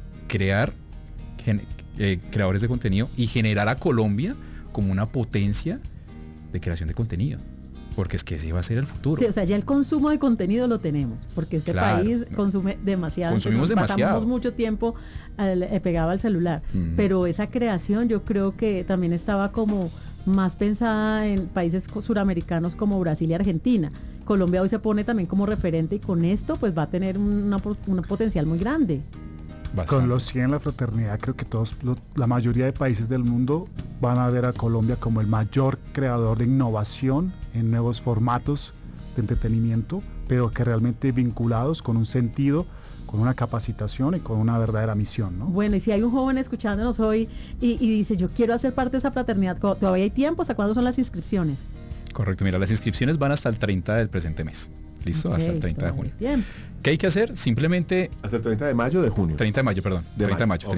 crear creadores de contenido y generar a Colombia como una potencia de creación de contenido. Porque es que ese va a ser el futuro. Sí, o sea, ya el consumo de contenido lo tenemos, porque este país consume demasiado. Consumimos demasiado. Pasamos mucho tiempo pegado al celular, pero esa creación yo creo que también estaba como más pensada en países suramericanos como Brasil y Argentina. Colombia hoy se pone también como referente, y con esto pues va a tener un potencial muy grande. Bastante. Con los 100, la fraternidad, creo que la mayoría de países del mundo van a ver a Colombia como el mayor creador de innovación en nuevos formatos de entretenimiento, pero que realmente vinculados con un sentido, con una capacitación y con una verdadera misión, ¿no? Bueno, y si hay un joven escuchándonos hoy y dice, yo quiero hacer parte de esa fraternidad, ¿todavía hay tiempo? ¿Hasta cuándo son las inscripciones? Correcto, mira, las inscripciones van hasta el 30 del presente mes. ¿Listo? Okay, hasta el 30 de junio. Bien. ¿Qué hay que hacer? Simplemente... Hasta el 30 de mayo o de junio. 30 de mayo, perdón. 30 de mayo.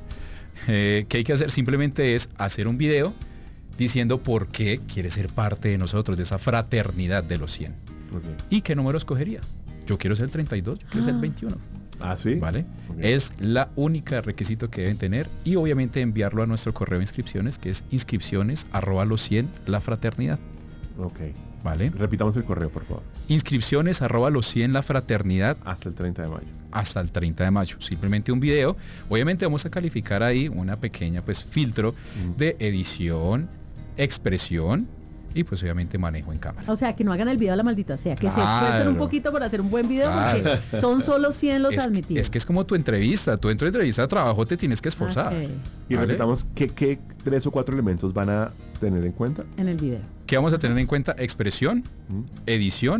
¿Qué hay que hacer? Simplemente es hacer un video diciendo por qué quiere ser parte de nosotros, de esa fraternidad de los 100. Okay. ¿Y qué número escogería? Yo quiero ser el 32, yo quiero ser el 21. Ah, ¿sí? ¿Vale? Okay. Es la única requisito que deben tener y obviamente enviarlo a nuestro correo de inscripciones, que es inscripciones@los100lafraternidad. Ok. ¿Vale? Repitamos el correo, por favor. Inscripciones@los100lafraternidad. Hasta el 30 de mayo. Hasta el 30 de mayo. Simplemente un video. Obviamente vamos a calificar ahí una pequeña filtro de edición, expresión y pues obviamente manejo en cámara. O sea, que no hagan el video a la maldita sea, que se esfuercen un poquito por hacer un buen video, porque son solo 100 los admitidos. Es que es como tu entrevista, tú en tu entrevista de trabajo te tienes que esforzar. Okay. Y repitamos, ¿qué 3 o 4 elementos van a tener en cuenta? En el video. ¿Qué vamos a tener en cuenta? Expresión, edición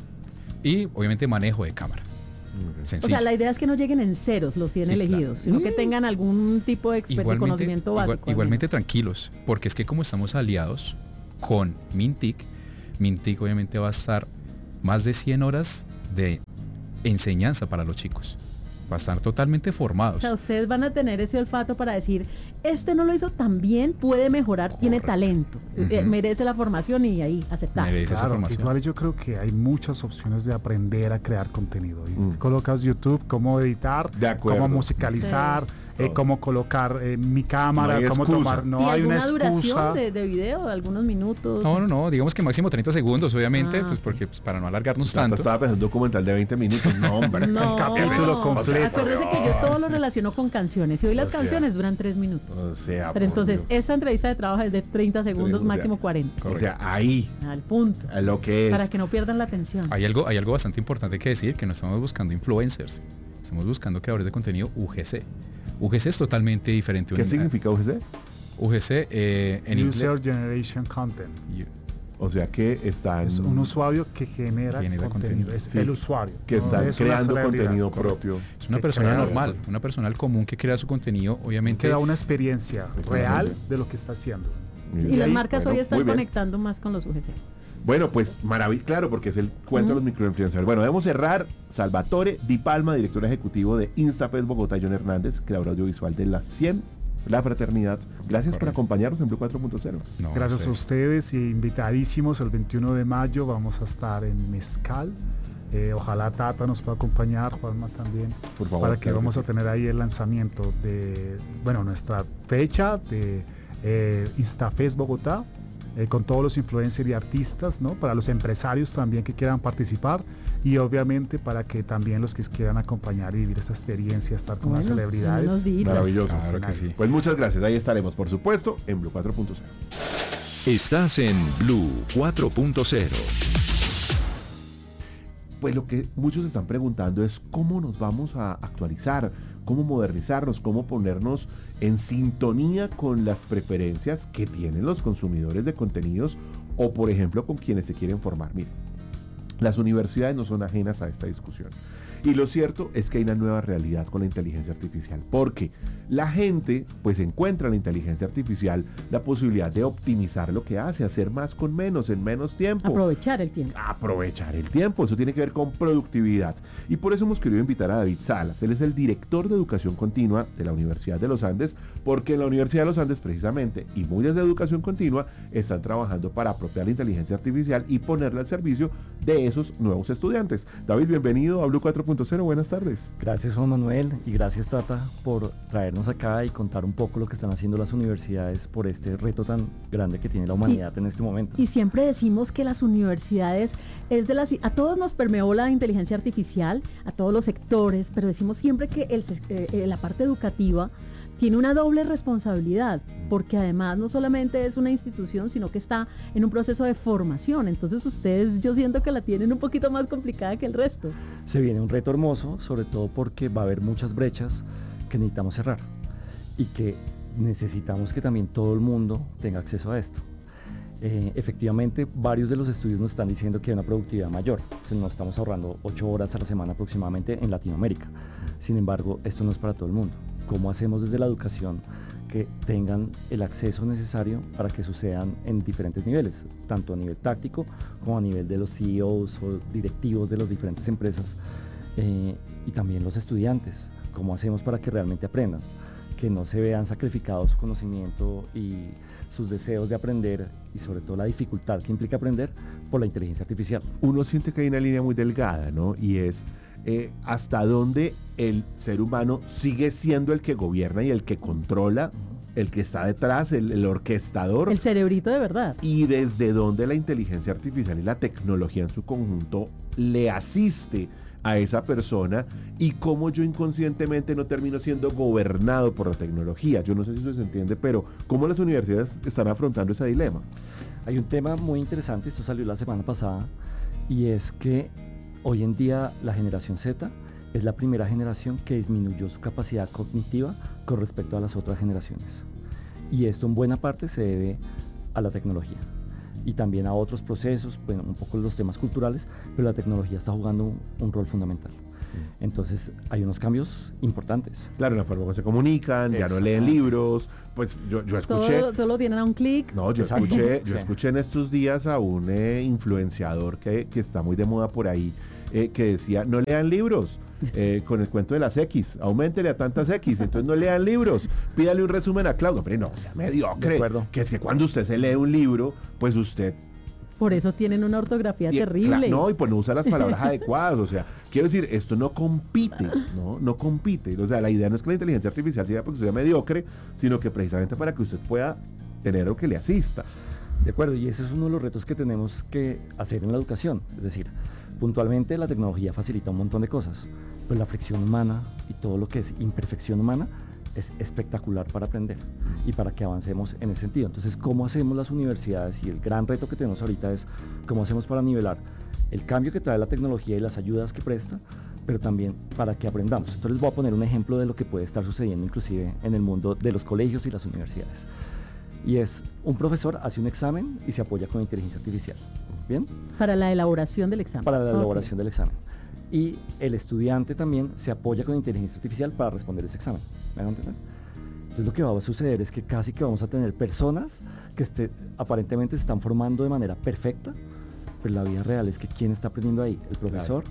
y obviamente manejo de cámara. Sencillo. O sea, la idea es que no lleguen en ceros los 100 elegidos, sino que tengan algún tipo de conocimiento básico. Igualmente tranquilos, porque es que como estamos aliados con Mintic obviamente va a estar más de 100 horas de enseñanza para los chicos. Va a estar totalmente formados. O sea, ustedes van a tener ese olfato para decir, este no lo hizo tan bien, puede mejorar, correcto, tiene talento, merece la formación y ahí aceptar. Merece esa formación. Igual yo creo que hay muchas opciones de aprender a crear contenido. Colocas YouTube, cómo editar, cómo musicalizar. Sí. Cómo colocar mi cámara, cómo tomar, no hay una duración de video, algunos minutos. No, digamos que máximo 30 segundos, obviamente, pues porque para no alargarnos tanto. Estaba pensando un documental de 20 minutos, no, hombre. No, capítulo completo. Acuérdense que yo todo lo relaciono con canciones y hoy las canciones duran 3 minutos. O sea, pero entonces esa entrevista de trabajo es de 30 segundos, máximo 40. Correcto. O sea, ahí. Al punto. A lo que es. Para que no pierdan la atención. Hay algo bastante importante que decir, que no estamos buscando influencers, estamos buscando creadores de contenido UGC. UGC es totalmente diferente. ¿Qué significa UGC? UGC en User Generation Content. O sea que es un usuario que genera contenido. Es el usuario. Que está creando contenido propio. Es una persona normal, una persona común que crea su contenido, obviamente. Que da una experiencia real de lo que está haciendo. Y las marcas hoy están conectando más con los UGC. Bueno, pues maravilloso, claro, porque es el cuento de los microinfluencers. Bueno, debemos cerrar. Salvatore Di Palma, director ejecutivo de InstaFest Bogotá, John Hernández, creador audiovisual de las 100, La Fraternidad. Gracias por acompañarnos en Blue 4.0. Gracias a ustedes y invitadísimos. El 21 de mayo vamos a estar en Mezcal. Ojalá Tata nos pueda acompañar, Juanma también, por favor, para que vamos a tener ahí el lanzamiento de, nuestra fecha de InstaFest Bogotá. Con todos los influencers y artistas, ¿no? Para los empresarios también que quieran participar y obviamente para que también los que quieran acompañar y vivir esta experiencia, estar con las celebridades. Maravilloso. Claro que sí. Pues muchas gracias, ahí estaremos, por supuesto, en Blue 4.0. Estás en Blue 4.0. Pues lo que muchos están preguntando es cómo nos vamos a actualizar, cómo modernizarnos, cómo ponernos en sintonía con las preferencias que tienen los consumidores de contenidos o, por ejemplo, con quienes se quieren formar. Miren, las universidades no son ajenas a esta discusión. Y lo cierto es que hay una nueva realidad con la inteligencia artificial, porque la gente pues encuentra en la inteligencia artificial la posibilidad de optimizar lo que hace, hacer más con menos, en menos tiempo. Aprovechar el tiempo. Aprovechar el tiempo, eso tiene que ver con productividad. Y por eso hemos querido invitar a David Salas. Él es el director de Educación Continua de la Universidad de los Andes, porque en la Universidad de los Andes precisamente, y muy desde Educación Continua, están trabajando para apropiar la inteligencia artificial y ponerla al servicio de esos nuevos estudiantes. David, bienvenido a Blue 4.0, buenas tardes. Gracias Juan Manuel y gracias Tata por traernos acá y contar un poco lo que están haciendo las universidades por este reto tan grande que tiene la humanidad en este momento. Y siempre decimos que las universidades a todos nos permeó la inteligencia artificial, a todos los sectores, pero decimos siempre que la parte educativa tiene una doble responsabilidad, porque además no solamente es una institución, sino que está en un proceso de formación. Entonces ustedes, yo siento que la tienen un poquito más complicada que el resto. Se viene un reto hermoso, sobre todo porque va a haber muchas brechas que necesitamos cerrar y que necesitamos que también todo el mundo tenga acceso a esto. Efectivamente, varios de los estudios nos están diciendo que hay una productividad mayor. Nos estamos ahorrando 8 horas a la semana aproximadamente en Latinoamérica. Sin embargo, esto no es para todo el mundo. ¿Cómo hacemos desde la educación que tengan el acceso necesario para que sucedan en diferentes niveles, tanto a nivel táctico como a nivel de los CEOs o directivos de las diferentes empresas y también los estudiantes? ¿Cómo hacemos para que realmente aprendan? Que no se vean sacrificados su conocimiento y sus deseos de aprender y sobre todo la dificultad que implica aprender por la inteligencia artificial. Uno siente que hay una línea muy delgada, ¿no? Y es hasta dónde el ser humano sigue siendo el que gobierna y el que controla, el que está detrás, el orquestador. El cerebrito de verdad. Y desde dónde la inteligencia artificial y la tecnología en su conjunto le asiste a esa persona y cómo yo inconscientemente no termino siendo gobernado por la tecnología. Yo no sé si eso se entiende, pero ¿cómo las universidades están afrontando ese dilema? Hay un tema muy interesante, esto salió la semana pasada, y es que hoy en día la generación Z es la primera generación que disminuyó su capacidad cognitiva con respecto a las otras generaciones. Y esto en buena parte se debe a la tecnología y también a otros procesos, bueno, un poco los temas culturales, pero la tecnología está jugando un rol fundamental. Entonces hay unos cambios importantes. Claro, la forma como se comunican, ya no leen libros, pues yo escuché... Todo lo tienen a un clic. No, yo escuché en estos días a un influenciador que está muy de moda por ahí, que decía, no lean libros. Con el cuento de las X, auméntele a tantas X, entonces no lean libros, pídale un resumen a Claudio, hombre, no, sea mediocre, que es que cuando usted se lee un libro, pues usted... Por eso tienen una ortografía terrible. No, y pues no usa las palabras adecuadas, o sea, quiero decir, esto no compite, no compite, o sea, la idea no es que la inteligencia artificial sea porque usted sea mediocre, sino que precisamente para que usted pueda tener lo que le asista. De acuerdo, y ese es uno de los retos que tenemos que hacer en la educación, es decir, puntualmente la tecnología facilita un montón de cosas, pero la fricción humana y todo lo que es imperfección humana es espectacular para aprender y para que avancemos en ese sentido. Entonces, ¿cómo hacemos las universidades? Y el gran reto que tenemos ahorita es cómo hacemos para nivelar el cambio que trae la tecnología y las ayudas que presta, pero también para que aprendamos. Entonces les voy a poner un ejemplo de lo que puede estar sucediendo inclusive en el mundo de los colegios y las universidades. Y es, un profesor hace un examen y se apoya con inteligencia artificial. ¿Bien? Para la elaboración del examen. Para la elaboración del examen. Y el estudiante también se apoya con inteligencia artificial para responder ese examen. ¿Me van a entender? Entonces lo que va a suceder es que casi que vamos a tener personas que aparentemente se están formando de manera perfecta, pero la vida real es que ¿quién está aprendiendo ahí? ¿El profesor?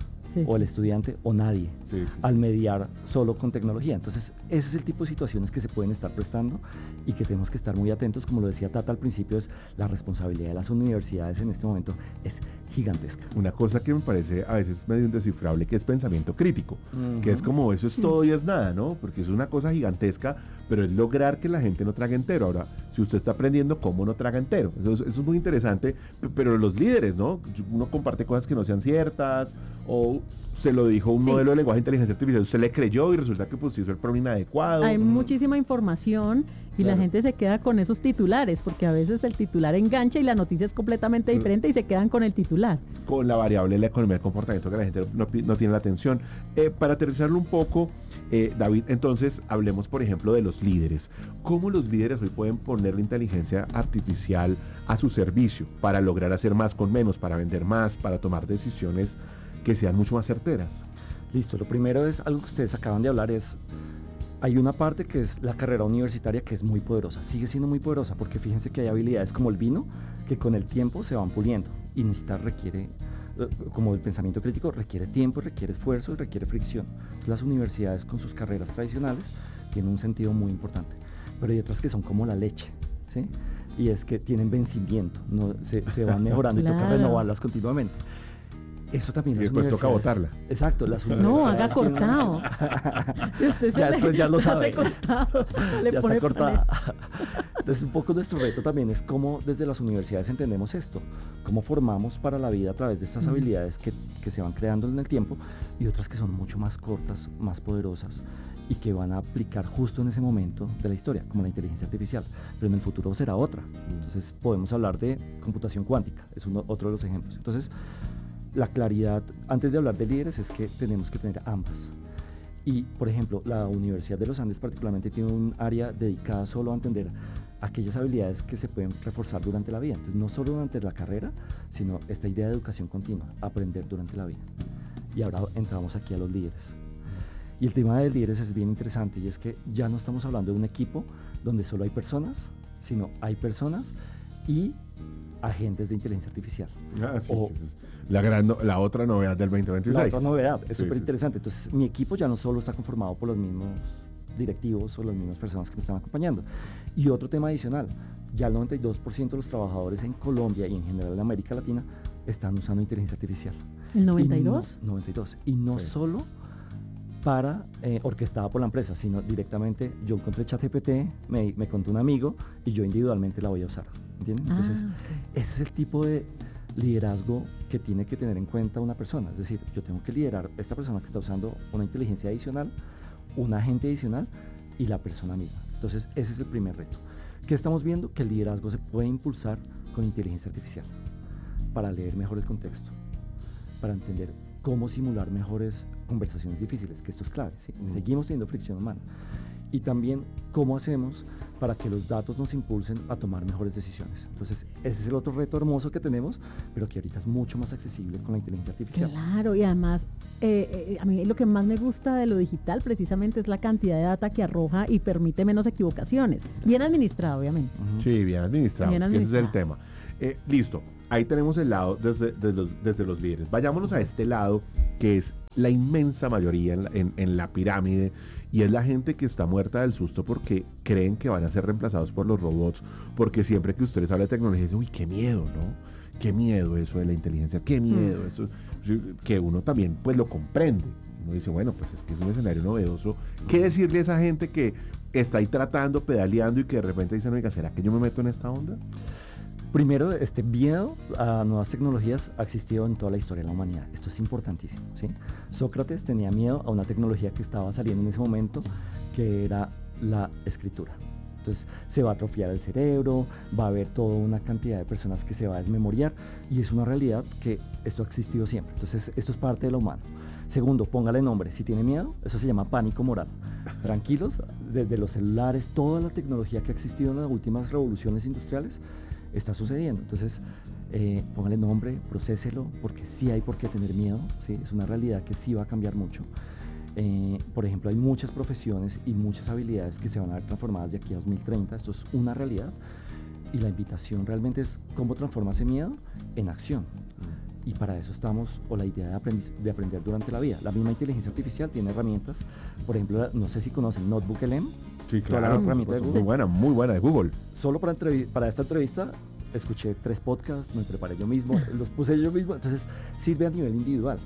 O el estudiante o nadie, al mediar solo con tecnología. Entonces ese es el tipo de situaciones que se pueden estar prestando y que tenemos que estar muy atentos. Como lo decía Tata al principio, es la responsabilidad de las universidades en este momento es gigantesca. Una cosa que me parece a veces medio indescifrable, que es pensamiento crítico, que es como eso es todo y es nada, ¿no? Porque es una cosa gigantesca, pero es lograr que la gente no trague entero. Ahora, si usted está aprendiendo cómo no traga entero, eso es muy interesante, pero los líderes, ¿no? Uno comparte cosas que no sean ciertas, o se lo dijo un modelo de lenguaje de inteligencia artificial, usted le creyó y resulta que pues hizo el prompt inadecuado. Hay muchísima información y la gente se queda con esos titulares, porque a veces el titular engancha y la noticia es completamente diferente y se quedan con el titular. Con la variable de la economía del comportamiento que la gente no tiene la atención. Para aterrizarlo un poco, David, entonces hablemos por ejemplo de los líderes. ¿Cómo los líderes hoy pueden poner la inteligencia artificial a su servicio para lograr hacer más con menos, para vender más, para tomar decisiones que sean mucho más certeras? Listo, lo primero es algo que ustedes acaban de hablar, hay una parte que es la carrera universitaria que es muy poderosa, sigue siendo muy poderosa, porque fíjense que hay habilidades como el vino que con el tiempo se van puliendo y requiere, como el pensamiento crítico, requiere tiempo, requiere esfuerzo y requiere fricción. Entonces, las universidades con sus carreras tradicionales tienen un sentido muy importante, pero hay otras que son como la leche, ¿sí? Y es que tienen vencimiento, se van mejorando y toca renovarlas continuamente. Eso también y después toca botarla. Exacto, las universidades. No, haga cortado. Ya después ya lo sabe. Le ya pone está cortada. Entonces un poco nuestro reto también es cómo desde las universidades entendemos esto, cómo formamos para la vida a través de estas habilidades que se van creando en el tiempo y otras que son mucho más cortas, más poderosas y que van a aplicar justo en ese momento de la historia, como la inteligencia artificial, pero en el futuro será otra. Entonces podemos hablar de computación cuántica, es otro de los ejemplos. Entonces, la claridad, antes de hablar de líderes, es que tenemos que tener ambas. Y, por ejemplo, la Universidad de los Andes particularmente tiene un área dedicada solo a entender aquellas habilidades que se pueden reforzar durante la vida. Entonces, no solo durante la carrera, sino esta idea de educación continua, aprender durante la vida. Y ahora entramos aquí a los líderes. Y el tema de líderes es bien interesante, y es que ya no estamos hablando de un equipo donde solo hay personas, sino hay personas y agentes de inteligencia artificial. La otra novedad del 2026. La otra novedad, es súper interesante. Entonces, mi equipo ya no solo está conformado por los mismos directivos o las mismas personas que me están acompañando. Y otro tema adicional, ya el 92% de los trabajadores en Colombia y en general en América Latina están usando inteligencia artificial. ¿El 92? 92. Y no solo para orquestada por la empresa, sino directamente yo encontré ChatGPT, me contó un amigo y yo individualmente la voy a usar. ¿Entienden? Entonces, ese es el tipo de liderazgo que tiene que tener en cuenta una persona. Es decir, yo tengo que liderar a esta persona que está usando una inteligencia adicional, un agente adicional y la persona misma. Entonces, ese es el primer reto. ¿Qué estamos viendo? Que el liderazgo se puede impulsar con inteligencia artificial para leer mejor el contexto, para entender cómo simular mejores conversaciones difíciles, que esto es clave, ¿sí? Seguimos teniendo fricción humana. Y también cómo hacemos para que los datos nos impulsen a tomar mejores decisiones. Entonces, ese es el otro reto hermoso que tenemos, pero que ahorita es mucho más accesible con la inteligencia artificial. Claro, y además, a mí lo que más me gusta de lo digital precisamente es la cantidad de data que arroja y permite menos equivocaciones. Bien administrado, obviamente. Sí, bien administrado. Ese es el tema. Listo, ahí tenemos el lado desde los líderes. Vayámonos a este lado, que es la inmensa mayoría en la pirámide, y es la gente que está muerta del susto porque creen que van a ser reemplazados por los robots, porque siempre que ustedes hablan de tecnología dicen, uy, qué miedo, ¿no? Qué miedo eso de la inteligencia, qué miedo eso, que uno también pues lo comprende. Uno dice, bueno, pues es que es un escenario novedoso. ¿Qué decirle a esa gente que está ahí tratando, pedaleando y que de repente dicen, oiga, ¿será que yo me meto en esta onda? Primero, este miedo a nuevas tecnologías ha existido en toda la historia de la humanidad. Esto es importantísimo, ¿sí? Sócrates tenía miedo a una tecnología que estaba saliendo en ese momento, que era la escritura. Entonces, se va a atrofiar el cerebro, va a haber toda una cantidad de personas que se va a desmemoriar, y es una realidad que esto ha existido siempre. Entonces, esto es parte de lo humano. Segundo, póngale nombre. Si tiene miedo, eso se llama pánico moral. Tranquilos, desde los celulares, toda la tecnología que ha existido en las últimas revoluciones industriales, está sucediendo. Entonces, póngale nombre, procéselo, porque sí hay por qué tener miedo, ¿sí? Es una realidad que sí va a cambiar mucho. Por ejemplo, hay muchas profesiones y muchas habilidades que se van a ver transformadas de aquí a 2030. Esto es una realidad. Y la invitación realmente es cómo transforma ese miedo en acción. Y para eso estamos, o la idea de aprender durante la vida. La misma inteligencia artificial tiene herramientas, por ejemplo, no sé si conocen Notebook LM. Sí, claro, muy buena de Google. Solo para esta entrevista escuché 3 podcasts, me preparé yo mismo, los puse yo mismo, entonces sirve a nivel individual.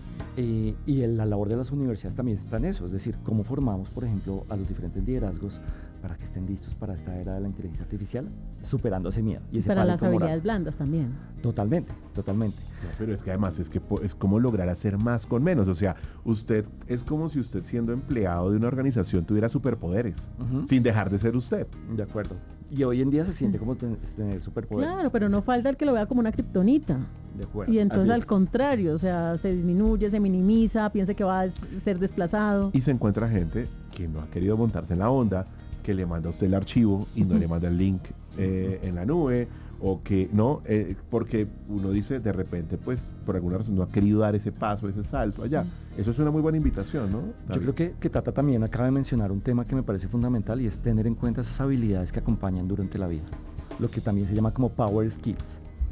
Y la labor de las universidades también está en eso, es decir, cómo formamos, por ejemplo, a los diferentes liderazgos para que estén listos para esta era de la inteligencia artificial, superando ese miedo. Y ese para las habilidades moral. blandas también. Totalmente. No, pero es que además es como lograr hacer más con menos. O sea, usted es como si usted siendo empleado de una organización tuviera superpoderes, sin dejar de ser usted. De acuerdo. Y hoy en día se siente como tener superpoderes. Claro, pero no falta el que lo vea como una kriptonita. De acuerdo. Y entonces al contrario, o sea, se disminuye, se minimiza, piensa que va a ser desplazado. Y se encuentra gente que no ha querido montarse en la onda, que le manda a usted el archivo y no le manda el link en la nube, o que no, porque uno dice de repente, pues por alguna razón no ha querido dar ese paso, ese salto allá. Eso es una muy buena invitación, ¿no? Yo creo que Tata también acaba de mencionar un tema que me parece fundamental, y es tener en cuenta esas habilidades que acompañan durante la vida, lo que también se llama como power skills,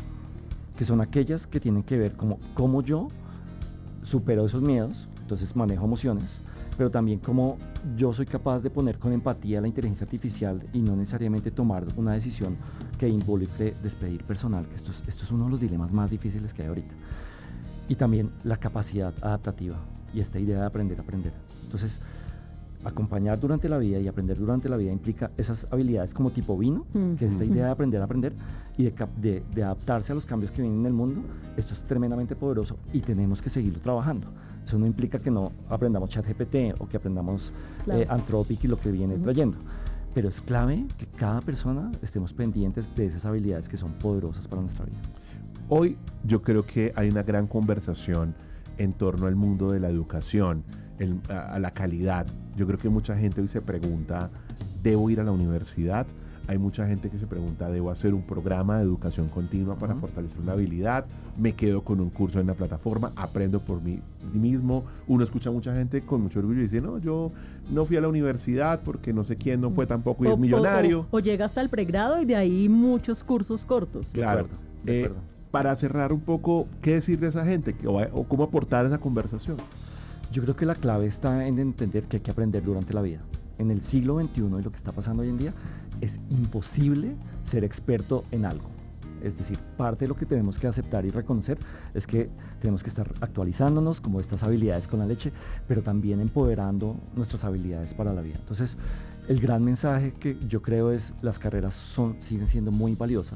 que son aquellas que tienen que ver como cómo yo supero esos miedos, entonces manejo emociones, pero también cómo yo soy capaz de poner con empatía la inteligencia artificial y no necesariamente tomar una decisión que involucre despedir personal, que esto es uno de los dilemas más difíciles que hay ahorita. Y también la capacidad adaptativa y esta idea de aprender a aprender. Entonces, acompañar durante la vida y aprender durante la vida implica esas habilidades como tipo vino, que es esta idea de aprender a aprender y de adaptarse a los cambios que vienen en el mundo. Esto es tremendamente poderoso y tenemos que seguirlo trabajando. Eso no implica que no aprendamos ChatGPT o que aprendamos Anthropic y lo que viene trayendo. Pero es clave que cada persona estemos pendientes de esas habilidades que son poderosas para nuestra vida. Hoy yo creo que hay una gran conversación en torno al mundo de la educación, a la calidad. Yo creo que mucha gente hoy se pregunta, ¿debo ir a la universidad? Hay mucha gente que se pregunta, ¿debo hacer un programa de educación continua para fortalecer una habilidad? ¿Me quedo con un curso en una plataforma? ¿Aprendo por mí mismo? Uno escucha a mucha gente con mucho orgullo y dice, no, yo no fui a la universidad porque no sé quién no fue tampoco y es millonario. O llega hasta el pregrado y de ahí muchos cursos cortos. Claro. De acuerdo. Para cerrar un poco, ¿qué decirle a esa gente? ¿O cómo aportar esa conversación? Yo creo que la clave está en entender que hay que aprender durante la vida. En el siglo XXI y lo que está pasando hoy en día, es imposible ser experto en algo. Es decir, parte de lo que tenemos que aceptar y reconocer es que tenemos que estar actualizándonos como estas habilidades con la leche, pero también empoderando nuestras habilidades para la vida. Entonces, el gran mensaje que yo creo es las carreras siguen siendo muy valiosas.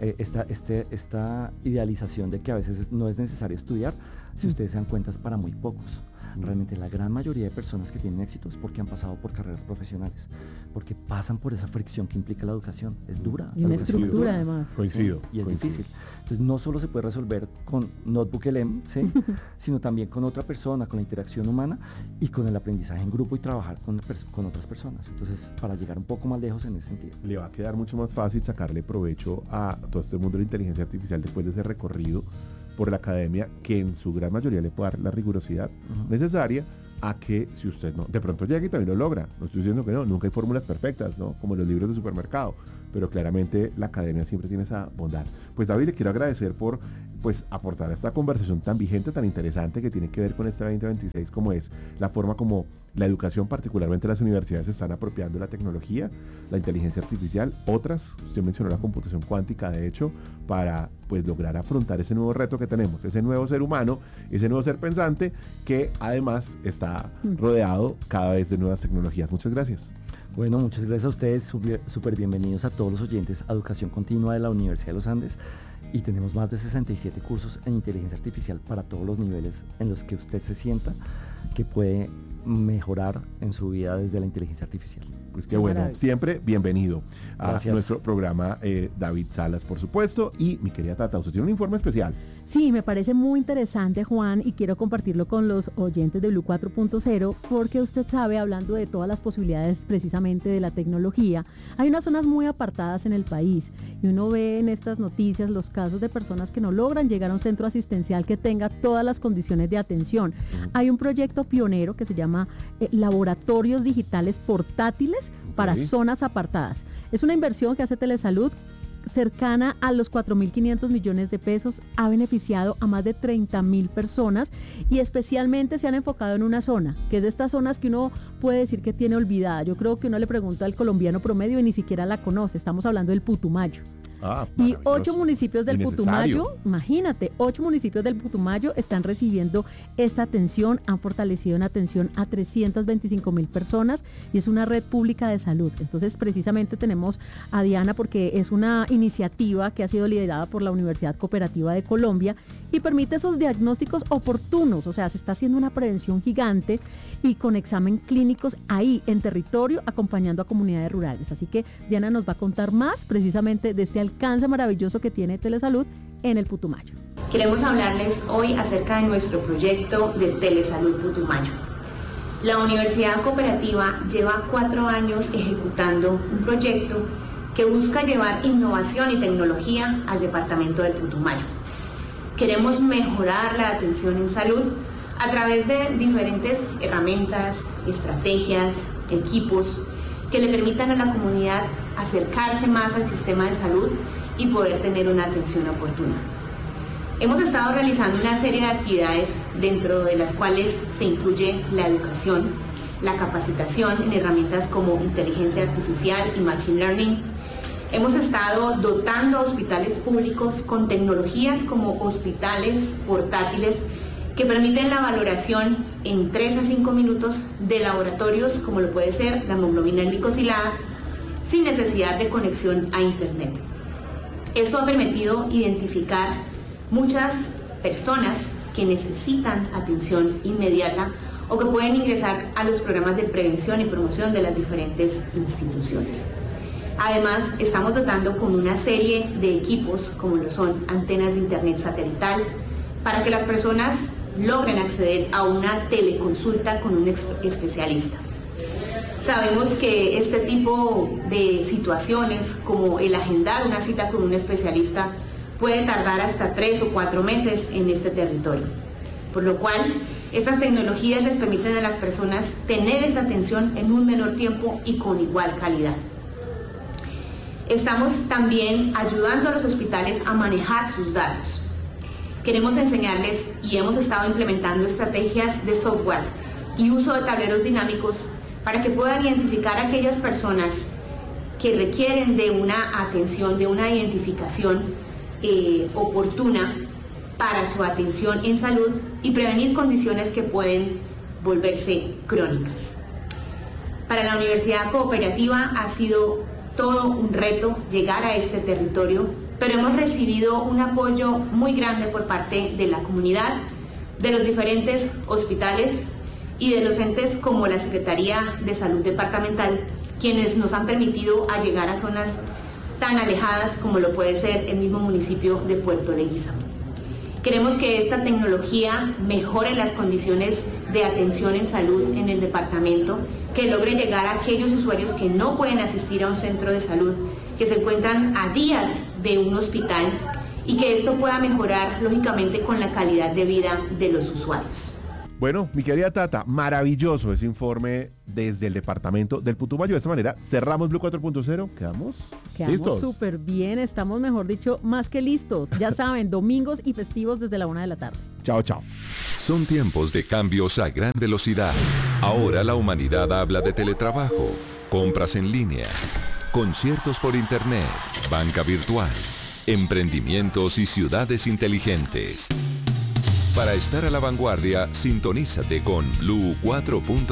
Esta idealización de que a veces no es necesario estudiar, si ustedes se dan cuenta, es para muy pocos. Realmente la gran mayoría de personas que tienen éxito es porque han pasado por carreras profesionales, porque pasan por esa fricción que implica la educación. Es dura. Y una estructura además. Coincido. Y es difícil. Entonces no solo se puede resolver con Notebook LM, ¿sí? sino también con otra persona, con la interacción humana y con el aprendizaje en grupo y trabajar con otras personas. Entonces, para llegar un poco más lejos en ese sentido. Le va a quedar mucho más fácil sacarle provecho a todo este mundo de la inteligencia artificial después de ese recorrido por la academia, que en su gran mayoría le puede dar la rigurosidad necesaria a que, si usted no, de pronto llega y también lo logra. No estoy diciendo que no, nunca hay fórmulas perfectas, ¿no? Como en los libros de supermercado, pero claramente la academia siempre tiene esa bondad. Pues David, le quiero agradecer por aportar a esta conversación tan vigente, tan interesante, que tiene que ver con este 2026, como es la forma como la educación, particularmente las universidades, se están apropiando de la tecnología, la inteligencia artificial, otras, usted mencionó la computación cuántica, de hecho, para lograr afrontar ese nuevo reto que tenemos, ese nuevo ser humano, ese nuevo ser pensante, que además está rodeado cada vez de nuevas tecnologías. Muchas gracias. Bueno, muchas gracias a ustedes, súper bienvenidos a todos los oyentes a Educación Continua de la Universidad de los Andes. Y tenemos más de 67 cursos en inteligencia artificial para todos los niveles en los que usted se sienta que puede mejorar en su vida desde la inteligencia artificial. Pues qué bueno, siempre bienvenido a nuestro programa, David Salas, por supuesto, y mi querida Tata, usted tiene un informe especial. Sí, me parece muy interesante, Juan, y quiero compartirlo con los oyentes de Blue 4.0, porque usted sabe, hablando de todas las posibilidades precisamente de la tecnología, hay unas zonas muy apartadas en el país, y uno ve en estas noticias los casos de personas que no logran llegar a un centro asistencial que tenga todas las condiciones de atención. Hay un proyecto pionero que se llama Laboratorios Digitales Portátiles para zonas apartadas. Es una inversión que hace Telesalud, cercana a los 4.500 millones de pesos, ha beneficiado a más de 30.000 personas y especialmente se han enfocado en una zona, que es de estas zonas que uno puede decir que tiene olvidada. Yo creo que uno le pregunta al colombiano promedio y ni siquiera la conoce. Estamos hablando del Putumayo. Y 8 municipios del Putumayo, imagínate, 8 municipios del Putumayo están recibiendo esta atención, han fortalecido en atención a 325.000 personas y es una red pública de salud. Entonces, precisamente tenemos a Diana porque es una iniciativa que ha sido liderada por la Universidad Cooperativa de Colombia y permite esos diagnósticos oportunos, o sea, se está haciendo una prevención gigante y con examen clínicos ahí en territorio, acompañando a comunidades rurales. Así que Diana nos va a contar más precisamente de este alcance maravilloso que tiene Telesalud en el Putumayo. Queremos hablarles hoy acerca de nuestro proyecto de Telesalud Putumayo. La Universidad Cooperativa lleva 4 años ejecutando un proyecto que busca llevar innovación y tecnología al departamento del Putumayo. Queremos mejorar la atención en salud a través de diferentes herramientas, estrategias, equipos que le permitan a la comunidad acercarse más al sistema de salud y poder tener una atención oportuna. Hemos estado realizando una serie de actividades dentro de las cuales se incluye la educación, la capacitación en herramientas como inteligencia artificial y machine learning. Hemos estado dotando a hospitales públicos con tecnologías como hospitales portátiles que permiten la valoración en 3 a 5 minutos de laboratorios como lo puede ser la hemoglobina glicosilada sin necesidad de conexión a internet. Esto ha permitido identificar muchas personas que necesitan atención inmediata o que pueden ingresar a los programas de prevención y promoción de las diferentes instituciones. Además, estamos dotando con una serie de equipos como lo son antenas de internet satelital para que las personas logren acceder a una teleconsulta con un especialista. Sabemos que este tipo de situaciones, como el agendar una cita con un especialista, puede tardar hasta 3 o 4 meses en este territorio, por lo cual estas tecnologías les permiten a las personas tener esa atención en un menor tiempo y con igual calidad. Estamos también ayudando a los hospitales a manejar sus datos. Queremos enseñarles y hemos estado implementando estrategias de software y uso de tableros dinámicos para que puedan identificar a aquellas personas que requieren de una atención, de una identificación oportuna para su atención en salud y prevenir condiciones que pueden volverse crónicas. Para la Universidad Cooperativa ha sido todo un reto llegar a este territorio, pero hemos recibido un apoyo muy grande por parte de la comunidad, de los diferentes hospitales y de los entes como la Secretaría de Salud Departamental, quienes nos han permitido llegar a zonas tan alejadas como lo puede ser el mismo municipio de Puerto Leguízamo. Queremos que esta tecnología mejore las condiciones de atención en salud en el departamento, que logre llegar a aquellos usuarios que no pueden asistir a un centro de salud, que se encuentran a días de un hospital, y que esto pueda mejorar lógicamente con la calidad de vida de los usuarios. Bueno, mi querida Tata, maravilloso ese informe desde el departamento del Putumayo. De esta manera cerramos Blue 4.0. ¿Quedamos súper bien, estamos mejor dicho más que listos. Ya saben, domingos y festivos desde la 1 de la tarde. Chao, chao. Son tiempos de cambios a gran velocidad. Ahora la humanidad habla de teletrabajo, compras en línea, conciertos por internet, banca virtual, emprendimientos y ciudades inteligentes. Para estar a la vanguardia, sintonízate con Blue 4.0.